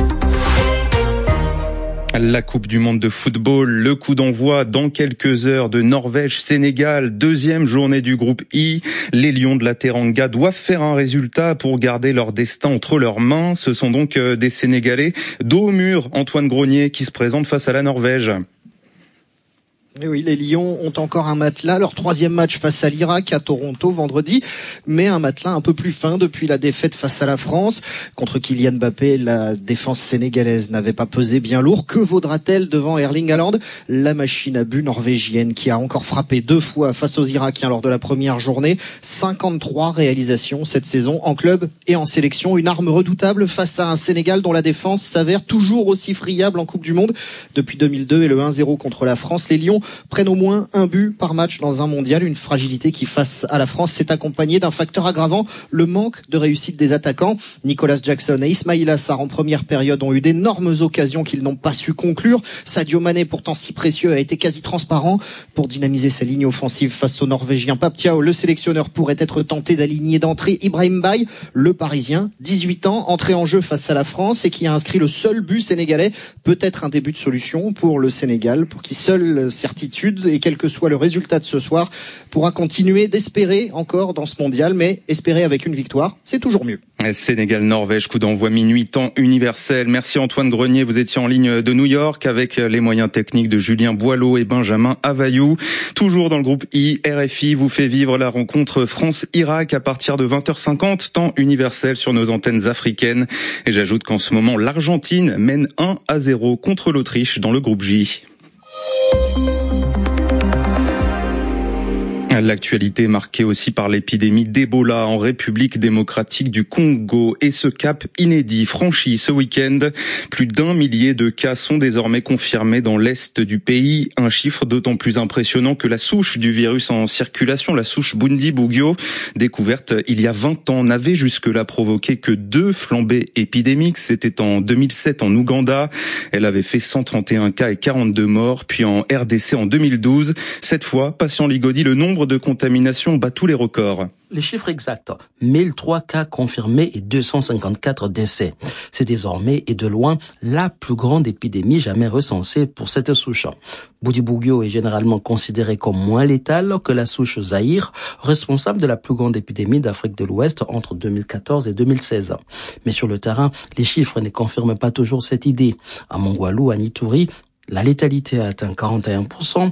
La Coupe du Monde de football, le coup d'envoi dans quelques heures de Norvège-Sénégal, deuxième journée du groupe I. Les Lions de la Teranga doivent faire un résultat pour garder leur destin entre leurs mains. Ce sont donc des Sénégalais dos au mur, Antoine Gronier, qui se présente face à la Norvège. Et oui, les Lions ont encore un matelas, leur troisième match face à l'Irak à Toronto vendredi, mais un matelas un peu plus fin depuis la défaite face à la France. Contre Kylian Mbappé, la défense sénégalaise n'avait pas pesé bien lourd. Que vaudra-t-elle devant Erling Haaland, la machine à but norvégienne qui a encore frappé deux fois face aux Irakiens lors de la première journée. cinquante-trois réalisations cette saison en club et en sélection. Une arme redoutable face à un Sénégal dont la défense s'avère toujours aussi friable en Coupe du Monde. Depuis deux mille deux et le un zéro contre la France, les Lions prennent au moins un but par match dans un mondial, une fragilité qui face à la France s'est accompagnée d'un facteur aggravant, le manque de réussite des attaquants. Nicolas Jackson et Ismaïla Assar en première période ont eu d'énormes occasions qu'ils n'ont pas su conclure. Sadio Mané, pourtant si précieux, a été quasi transparent pour dynamiser sa ligne offensive face aux Norvégiens. Pape Thiaw, le sélectionneur, pourrait être tenté d'aligner d'entrée Ibrahim Baye, le Parisien, dix-huit ans, entré en jeu face à la France et qui a inscrit le seul but sénégalais. Peut-être un début de solution pour le Sénégal, pour qui seul certitude et quel que soit le résultat de ce soir pourra continuer d'espérer encore dans ce mondial, mais espérer avec une victoire, c'est toujours mieux. Sénégal-Norvège, coup d'envoi minuit, temps universel. Merci Antoine Grenier, vous étiez en ligne de New York avec les moyens techniques de Julien Boileau et Benjamin Availlou. Toujours dans le groupe I, R F I vous fait vivre la rencontre France-Irak à partir de vingt heures cinquante, temps universel sur nos antennes africaines. Et j'ajoute qu'en ce moment, l'Argentine mène un à zéro contre l'Autriche dans le groupe J. L'actualité marquée aussi par l'épidémie d'Ebola en République démocratique du Congo et ce cap inédit franchi ce week-end. Plus d'un millier de cas sont désormais confirmés dans l'est du pays. Un chiffre d'autant plus impressionnant que la souche du virus en circulation, la souche Bundibugyo, découverte il y a vingt ans, n'avait jusque-là provoqué que deux flambées épidémiques. C'était en deux mille sept en Ouganda. Elle avait fait cent trente et un cas et quarante-deux morts. Puis en R D C en deux mille douze. Cette fois, patient Ligodi, le nombre de contaminations bat tous les records. Les chiffres exacts, mille trois cas confirmés et deux cent cinquante-quatre décès. C'est désormais et de loin la plus grande épidémie jamais recensée pour cette souche. Bundibugyo est généralement considéré comme moins létal que la souche Zaïre, responsable de la plus grande épidémie d'Afrique de l'Ouest entre deux mille quatorze et deux mille seize. Mais sur le terrain, les chiffres ne confirment pas toujours cette idée. À Mongwalu, à Nituri, la létalité a atteint quarante et un pour cent.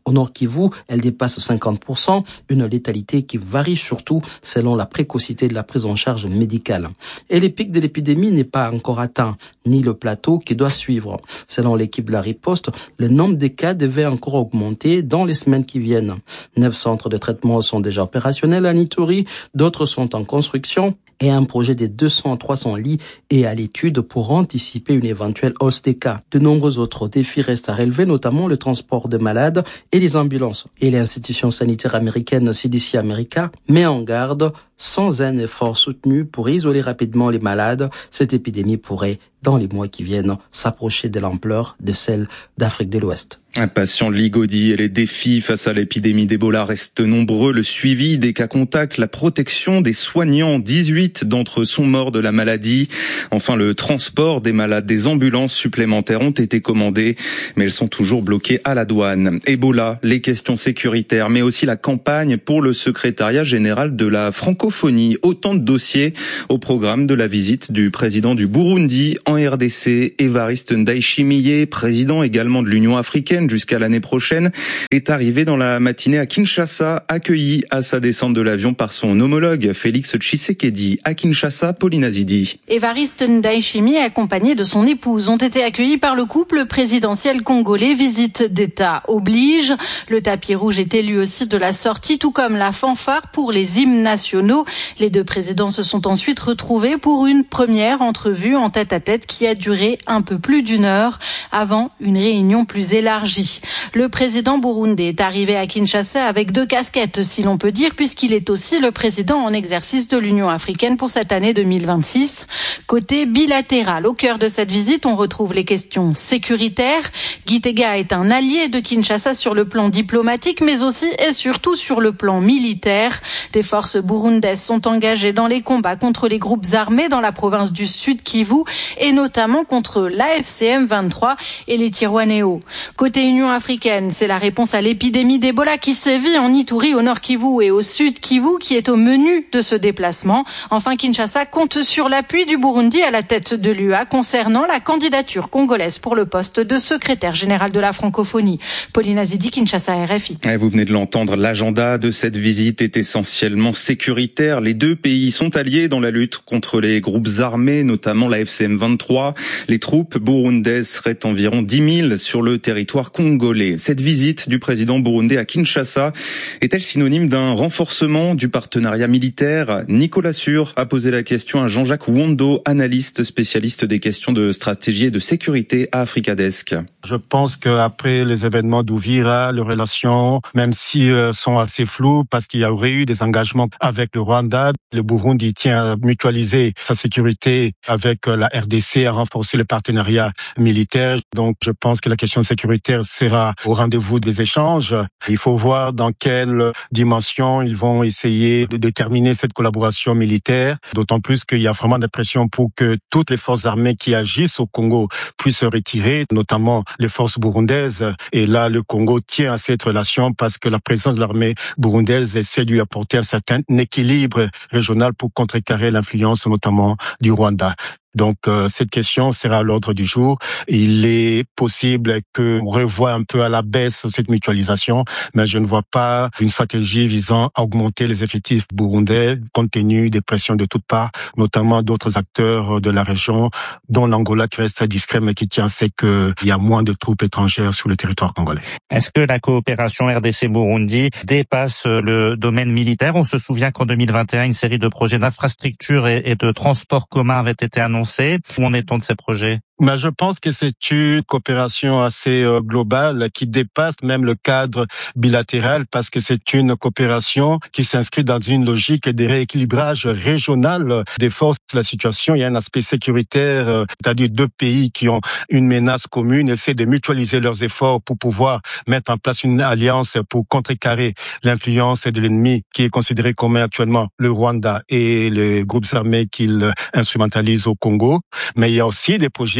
Au Nord Kivu, elle dépasse cinquante pour cent, une létalité qui varie surtout selon la précocité de la prise en charge médicale. Et le pic de l'épidémie n'est pas encore atteint, ni le plateau qui doit suivre. Selon l'équipe de la riposte, le nombre de cas devait encore augmenter dans les semaines qui viennent. Neuf centres de traitement sont déjà opérationnels à Ituri, d'autres sont en construction et un projet de deux cents à trois cents lits est à l'étude pour anticiper une éventuelle hausse des cas. De nombreux autres défis restent à relever, notamment le transport de malades et les ambulances. Et l'institution sanitaire américaine C D C America met en garde, sans un effort soutenu pour isoler rapidement les malades, cette épidémie pourrait, dans les mois qui viennent, s'approcher de l'ampleur de celle d'Afrique de l'Ouest. Un patient Ligodi et les défis face à l'épidémie d'Ebola restent nombreux. Le suivi des cas contacts, la protection des soignants. dix-huit d'entre eux sont morts de la maladie. Enfin, le transport des malades, des ambulances supplémentaires ont été commandées, mais elles sont toujours bloquées à la douane. Ebola, les questions sécuritaires, mais aussi la campagne pour le secrétariat général de la francophonie. Autant de dossiers au programme de la visite du président du Burundi en R D C, Évariste Ndayishimiye, président également de l'Union africaine jusqu'à l'année prochaine, est arrivé dans la matinée à Kinshasa, accueilli à sa descente de l'avion par son homologue Félix Tshisekedi. À Kinshasa, Pauline Azidi. Évariste Ndayishimiye, accompagné de son épouse, ont été accueillis par le couple présidentiel congolais. Visite d'État oblige. Le tapis rouge était lui aussi de la sortie, tout comme la fanfare pour les hymnes nationaux. Les deux présidents se sont ensuite retrouvés pour une première entrevue en tête-à-tête qui a duré un peu plus d'une heure avant une réunion plus élargie. Le président burundais est arrivé à Kinshasa avec deux casquettes, si l'on peut dire, puisqu'il est aussi le président en exercice de l'Union africaine pour cette année deux mille vingt-six. Côté bilatéral, au cœur de cette visite, on retrouve les questions sécuritaires. Gitega est un allié de Kinshasa sur le plan diplomatique, mais aussi et surtout sur le plan militaire. Des forces burundaises sont engagées dans les combats contre les groupes armés dans la province du Sud Kivu et notamment contre l'A F C M vingt-trois et les Twirwaneho. Côté Union africaine, c'est la réponse à l'épidémie d'Ebola qui sévit en Ituri, au Nord Kivu et au Sud Kivu qui est au menu de ce déplacement. Enfin, Kinshasa compte sur l'appui du Burundi à la tête de l'U A concernant la candidature congolaise pour le poste de secrétaire général de la francophonie. Pauline Azidi, Kinshasa, R F I. Vous venez de l'entendre, l'agenda de cette visite est essentiellement sécuritaire. Les deux pays sont alliés dans la lutte contre les groupes armés, notamment la F C M vingt-trois. Les troupes burundaises seraient environ dix mille sur le territoire congolais. Cette visite du président burundais à Kinshasa est-elle synonyme d'un renforcement du partenariat militaire? Nicolas Sûr a posé la question à Jean-Jacques Wondo, analyste spécialiste des questions de stratégie et de sécurité à Africadesk. Je pense qu'après les événements d'Uvira, les relations, même si euh, sont assez floues parce qu'il y aurait eu des engagements avec le Rwanda, le Burundi tient à mutualiser sa sécurité avec la R D C, à renforcer le partenariat militaire. Donc je pense que la question sécuritaire sera au rendez-vous des échanges. Il faut voir dans quelle dimension ils vont essayer de déterminer cette collaboration militaire, d'autant plus qu'il y a vraiment des pressions pour que toutes les forces armées qui agissent au Congo puissent se retirer, notamment les forces burundaises. Et là, le Congo tient à cette relation parce que la présence de l'armée burundaise essaie de lui apporter un certain équilibre régional pour contrecarrer l'influence notamment du Rwanda. Donc euh, cette question sera à l'ordre du jour. Il est possible qu'on revoie un peu à la baisse cette mutualisation, mais je ne vois pas une stratégie visant à augmenter les effectifs burundais compte tenu des pressions de toutes parts, notamment d'autres acteurs de la région, dont l'Angola qui reste très discret mais qui tient c'est qu'il y a moins de troupes étrangères sur le territoire congolais. Est-ce que la coopération R D C-Burundi dépasse le domaine militaire? On se souvient qu'en deux mille vingt et un, une série de projets d'infrastructure et de transport commun avaient été annoncés. Où en est-on de ces projets? Mais je pense que c'est une coopération assez euh, globale qui dépasse même le cadre bilatéral parce que c'est une coopération qui s'inscrit dans une logique de rééquilibrage régional des forces de la situation. Il y a un aspect sécuritaire, euh, c'est-à-dire deux pays qui ont une menace commune essaient de mutualiser leurs efforts pour pouvoir mettre en place une alliance pour contrecarrer l'influence de l'ennemi qui est considéré comme actuellement le Rwanda et les groupes armés qu'il instrumentalise au Congo. Mais il y a aussi des projets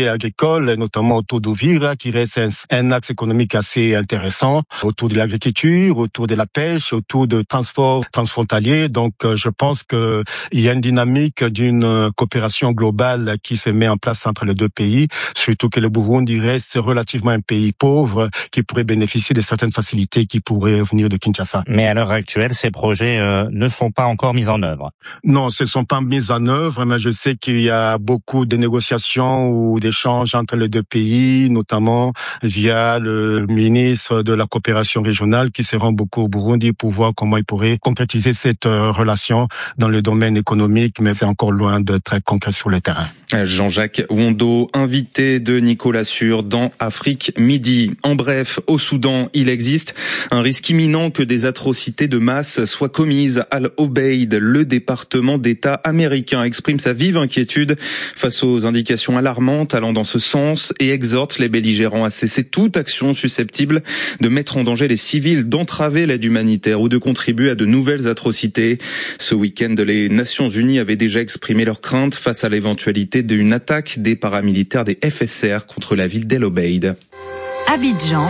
activités agricoles, notamment autour d'Uvira, qui reste un, un axe économique assez intéressant, autour de l'agriculture, autour de la pêche, autour de transport transfrontalier. Donc, je pense qu'il y a une dynamique d'une coopération globale qui se met en place entre les deux pays, surtout que le Burundi reste relativement un pays pauvre qui pourrait bénéficier de certaines facilités qui pourraient venir de Kinshasa. Mais à l'heure actuelle, ces projets euh, ne sont pas encore mis en œuvre. Non, ce ne sont pas mis en œuvre, mais je sais qu'il y a beaucoup de négociations ou d'échanges entre les deux pays, notamment via le ministre de la coopération régionale qui se rend beaucoup au Burundi pour voir comment il pourrait concrétiser cette relation dans le domaine économique, mais c'est encore loin d'être très concret sur le terrain. Jean-Jacques Wondo, invité de Nicolas Sur dans Afrique Midi. En bref, au Soudan, il existe un risque imminent que des atrocités de masse soient commises. Al-Obeid, le département d'État américain, exprime sa vive inquiétude face aux indications alarmantes allant dans ce sens et exhorte les belligérants à cesser toute action susceptible de mettre en danger les civils, d'entraver l'aide humanitaire ou de contribuer à de nouvelles atrocités. Ce week-end, les Nations Unies avaient déjà exprimé leurs craintes face à l'éventualité d'une attaque des paramilitaires des F S R contre la ville d'El Obeid. Abidjan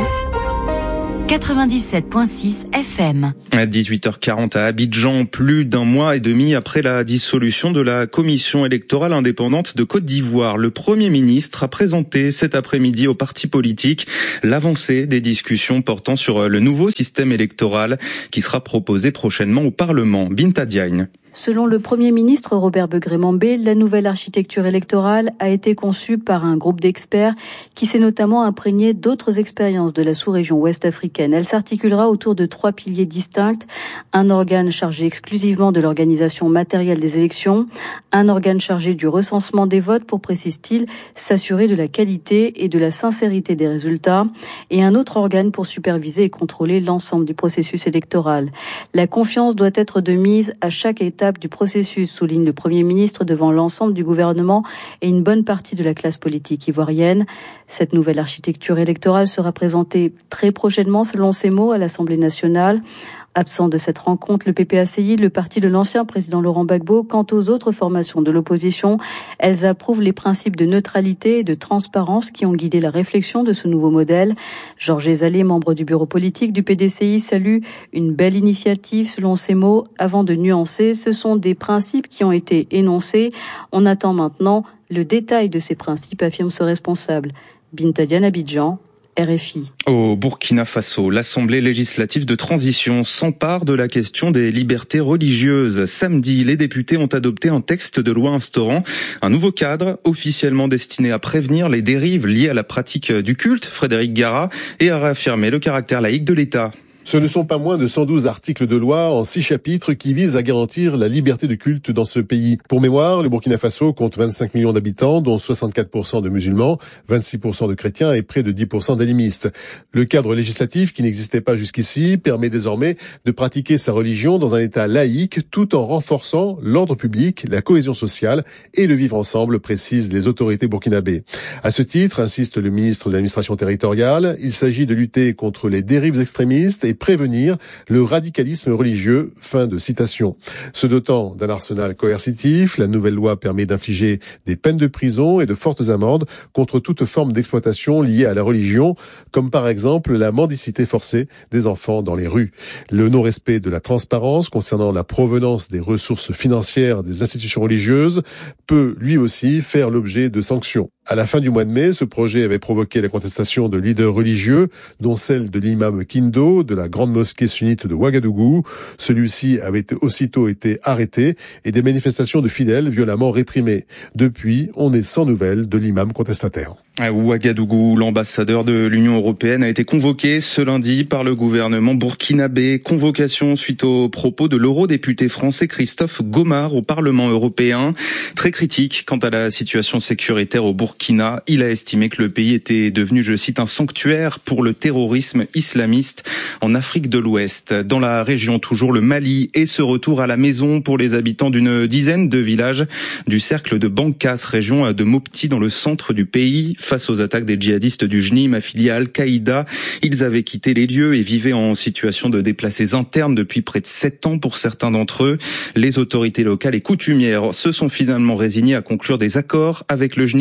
quatre-vingt-dix-sept virgule six F M. À dix-huit heures quarante à Abidjan, plus d'un mois et demi après la dissolution de la commission électorale indépendante de Côte d'Ivoire, le Premier ministre a présenté cet après-midi aux partis politiques l'avancée des discussions portant sur le nouveau système électoral qui sera proposé prochainement au Parlement. Binta Diagne. Selon le Premier ministre Robert Begré-Mambé, la nouvelle architecture électorale a été conçue par un groupe d'experts qui s'est notamment imprégné d'autres expériences de la sous-région ouest africaine. Elle s'articulera autour de trois piliers distincts. Un organe chargé exclusivement de l'organisation matérielle des élections, un organe chargé du recensement des votes pour, précise-t-il, s'assurer de la qualité et de la sincérité des résultats, et un autre organe pour superviser et contrôler l'ensemble du processus électoral. La confiance doit être de mise à chaque étape du processus, souligne le Premier ministre devant l'ensemble du gouvernement et une bonne partie de la classe politique ivoirienne. Cette nouvelle architecture électorale sera présentée très prochainement, selon ses mots, à l'Assemblée nationale. Absent de cette rencontre, le P P A C I, le parti de l'ancien président Laurent Gbagbo, quant aux autres formations de l'opposition, elles approuvent les principes de neutralité et de transparence qui ont guidé la réflexion de ce nouveau modèle. Georges Ezalé, membre du bureau politique du P D C I, salue une belle initiative, selon ses mots. Avant de nuancer, ce sont des principes qui ont été énoncés. On attend maintenant le détail de ces principes, affirme ce responsable. Binta Diagne, Abidjan. R F I. Au Burkina Faso, l'Assemblée législative de transition s'empare de la question des libertés religieuses. Samedi, les députés ont adopté un texte de loi instaurant un nouveau cadre officiellement destiné à prévenir les dérives liées à la pratique du culte, Frédéric Gara, et à réaffirmer le caractère laïque de l'État. Ce ne sont pas moins de cent douze articles de loi en six chapitres qui visent à garantir la liberté de culte dans ce pays. Pour mémoire, le Burkina Faso compte vingt-cinq millions d'habitants, dont soixante-quatre pour cent de musulmans, vingt-six pour cent de chrétiens et près de dix pour cent d'animistes. Le cadre législatif, qui n'existait pas jusqu'ici, permet désormais de pratiquer sa religion dans un État laïque tout en renforçant l'ordre public, la cohésion sociale et le vivre ensemble, précisent les autorités burkinabées. À ce titre, insiste le ministre de l'administration territoriale, il s'agit de lutter contre les dérives extrémistes et prévenir le radicalisme religieux. Fin de citation. Se dotant d'un arsenal coercitif, la nouvelle loi permet d'infliger des peines de prison et de fortes amendes contre toute forme d'exploitation liée à la religion, comme par exemple la mendicité forcée des enfants dans les rues. Le non-respect de la transparence concernant la provenance des ressources financières des institutions religieuses peut lui aussi faire l'objet de sanctions. À la fin du mois de mai, ce projet avait provoqué la contestation de leaders religieux, dont celle de l'imam Kindo de la grande mosquée sunnite de Ouagadougou. Celui-ci avait aussitôt été arrêté et des manifestations de fidèles violemment réprimées. Depuis, on est sans nouvelles de l'imam contestataire. À Ouagadougou, l'ambassadeur de l'Union européenne a été convoqué ce lundi par le gouvernement burkinabé. Convocation suite aux propos de l'eurodéputé français Christophe Gomard au Parlement européen. Très critique quant à la situation sécuritaire au Burkina. Il a estimé que le pays était devenu, je cite, un sanctuaire pour le terrorisme islamiste en Afrique de l'Ouest. Dans la région, toujours le Mali et ce retour à la maison pour les habitants d'une dizaine de villages du cercle de Bankas, région de Mopti dans le centre du pays. Face aux attaques des djihadistes du J N I M affiliés à Al-Qaïda, ils avaient quitté les lieux et vivaient en situation de déplacés internes depuis près de sept ans pour certains d'entre eux. Les autorités locales et coutumières se sont finalement résignées à conclure des accords avec le J N I M,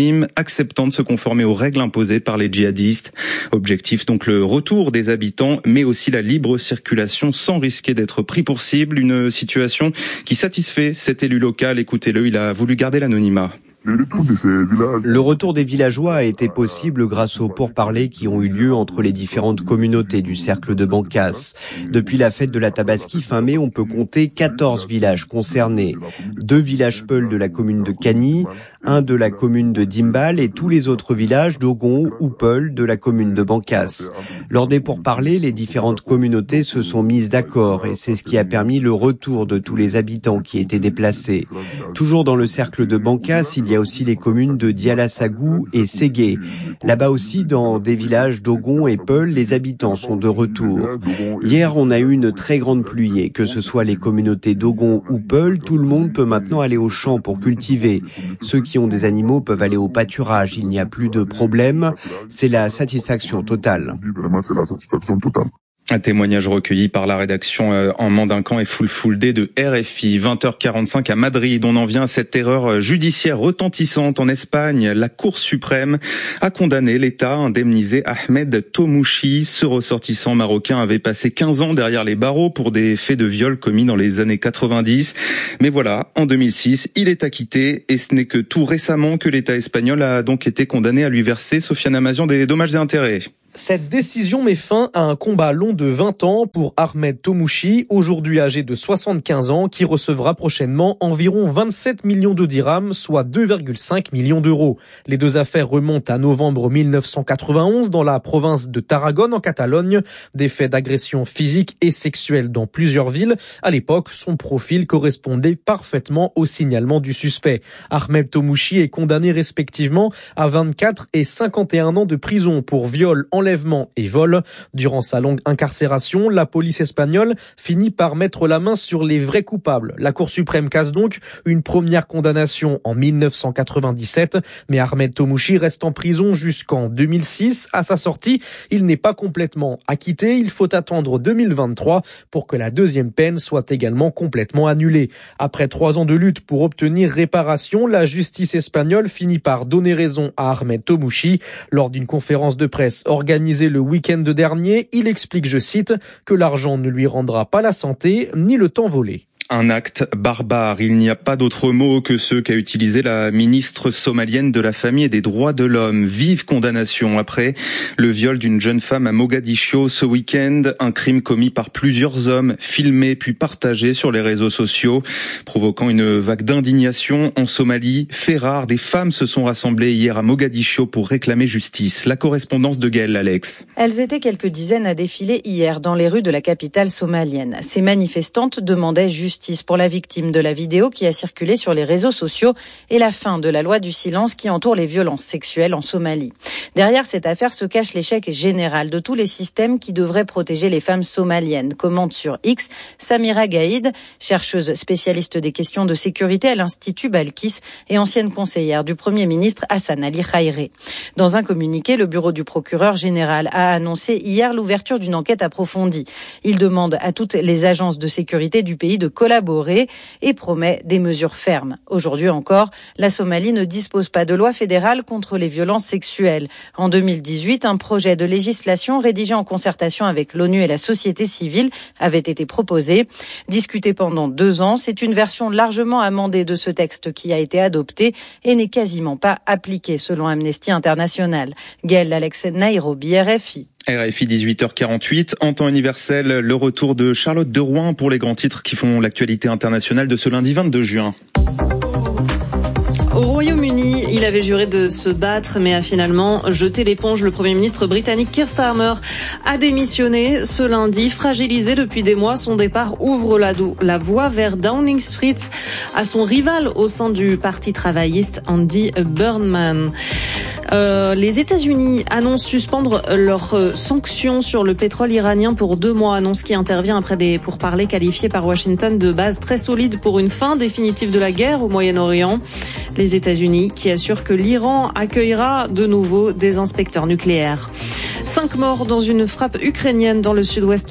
acceptant de se conformer aux règles imposées par les djihadistes. Objectif donc le retour des habitants, mais aussi la libre circulation sans risquer d'être pris pour cible. Une situation qui satisfait cet élu local. Écoutez-le, il a voulu garder l'anonymat. Le retour des villageois a été possible grâce aux pourparlers qui ont eu lieu entre les différentes communautés du cercle de Bankas. Depuis la fête de la Tabaski fin mai, on peut compter quatorze villages concernés. Deux villages Peul de la commune de Cany, un de la commune de Dimbal et tous les autres villages d'Ogon ou Peul de la commune de Bankas. Lors des pourparlers, les différentes communautés se sont mises d'accord et c'est ce qui a permis le retour de tous les habitants qui étaient déplacés. Toujours dans le cercle de Bankas, il y a aussi les communes de Dialasagou et Ségué. Là-bas aussi, dans des villages d'Ogon et Peul, les habitants sont de retour. Hier, on a eu une très grande pluie et que ce soit les communautés d'Ogon ou Peul, tout le monde peut maintenant aller au champ pour cultiver. Ceux qui ont des animaux peuvent aller au pâturage. Il n'y a plus de problème. C'est la satisfaction totale. Un témoignage recueilli par la rédaction en Mandincan et Full Full Day de R F I. vingt heures quarante-cinq à Madrid. On en vient à cette erreur judiciaire retentissante en Espagne. La Cour suprême a condamné l'État à indemniser Ahmed Tomouchi. Ce ressortissant marocain avait passé quinze ans derrière les barreaux pour des faits de viol commis dans les années quatre-vingt-dix. Mais voilà, en deux mille six, il est acquitté et ce n'est que tout récemment que l'État espagnol a donc été condamné à lui verser, Sofiane Amazian, des dommages et intérêts. Cette décision met fin à un combat long de vingt ans pour Ahmed Tomouchi, aujourd'hui âgé de soixante-quinze ans, qui recevra prochainement environ vingt-sept millions de dirhams, soit deux virgule cinq millions d'euros. Les deux affaires remontent à novembre mille neuf cent quatre-vingt-onze dans la province de Tarragone en Catalogne. Des faits d'agression physique et sexuelle dans plusieurs villes. À l'époque, son profil correspondait parfaitement au signalement du suspect. Ahmed Tomouchi est condamné respectivement à vingt-quatre et cinquante et un ans de prison pour viol, enlèvement et vol. Durant sa longue incarcération, la police espagnole finit par mettre la main sur les vrais coupables. La Cour suprême casse donc une première condamnation en mille neuf cent quatre-vingt-dix-sept, mais Ahmed Tomouchi reste en prison jusqu'en deux mille six. À sa sortie, il n'est pas complètement acquitté. Il faut attendre deux mille vingt-trois pour que la deuxième peine soit également complètement annulée. Après trois ans de lutte pour obtenir réparation, la justice espagnole finit par donner raison à Ahmed Tomouchi. Lors d'une conférence de presse organisée Organisé le week-end dernier, il explique, je cite, que l'argent ne lui rendra pas la santé ni le temps volé. Un acte barbare, il n'y a pas d'autre mot que ceux qu'a utilisé la ministre somalienne de la Famille et des Droits de l'Homme. Vive condamnation après le viol d'une jeune femme à Mogadiscio ce week-end, un crime commis par plusieurs hommes, filmé puis partagé sur les réseaux sociaux, provoquant une vague d'indignation en Somalie. Fait rare, des femmes se sont rassemblées hier à Mogadiscio pour réclamer justice. La correspondance de Gaëlle Alex. Elles étaient quelques dizaines à défiler hier dans les rues de la capitale somalienne. Ces manifestantes demandaient justice pour la victime de la vidéo qui a circulé sur les réseaux sociaux et la fin de la loi du silence qui entoure les violences sexuelles en Somalie. Derrière cette affaire se cache l'échec général de tous les systèmes qui devraient protéger les femmes somaliennes, commente sur X Samira Gaïd, chercheuse spécialiste des questions de sécurité à l'Institut Balkis et ancienne conseillère du Premier ministre Hassan Ali Khairé. Dans un communiqué, le bureau du procureur général a annoncé hier l'ouverture d'une enquête approfondie. Il demande à toutes les agences de sécurité du pays de collaborer et promet des mesures fermes. Aujourd'hui encore, la Somalie ne dispose pas de loi fédérale contre les violences sexuelles. En deux mille dix-huit, un projet de législation rédigé en concertation avec l'ONU et la société civile avait été proposé. Discuté pendant deux ans, c'est une version largement amendée de ce texte qui a été adopté et n'est quasiment pas appliqué selon Amnesty International. Gaëlle Alex, Nairobi, R F I. R F I dix-huit heures quarante-huit, en temps universel, le retour de Charlotte de Rouen pour les grands titres qui font l'actualité internationale de ce lundi vingt-deux juin. Au Royaume-Uni, il avait juré de se battre, mais a finalement jeté l'éponge. Le Premier ministre britannique Keir Starmer a démissionné ce lundi. Fragilisé depuis des mois, son départ ouvre la, dou- la voie vers Downing Street à son rival au sein du Parti travailliste, Andy Burnham. Euh, les États-Unis annoncent suspendre leurs euh, sanctions sur le pétrole iranien pour deux mois. Annonce qui intervient après des pourparlers qualifiés par Washington de base très solide pour une fin définitive de la guerre au Moyen-Orient. Les États-Unis qui assurent que l'Iran accueillera de nouveau des inspecteurs nucléaires. Cinq morts dans une frappe ukrainienne dans le sud-ouest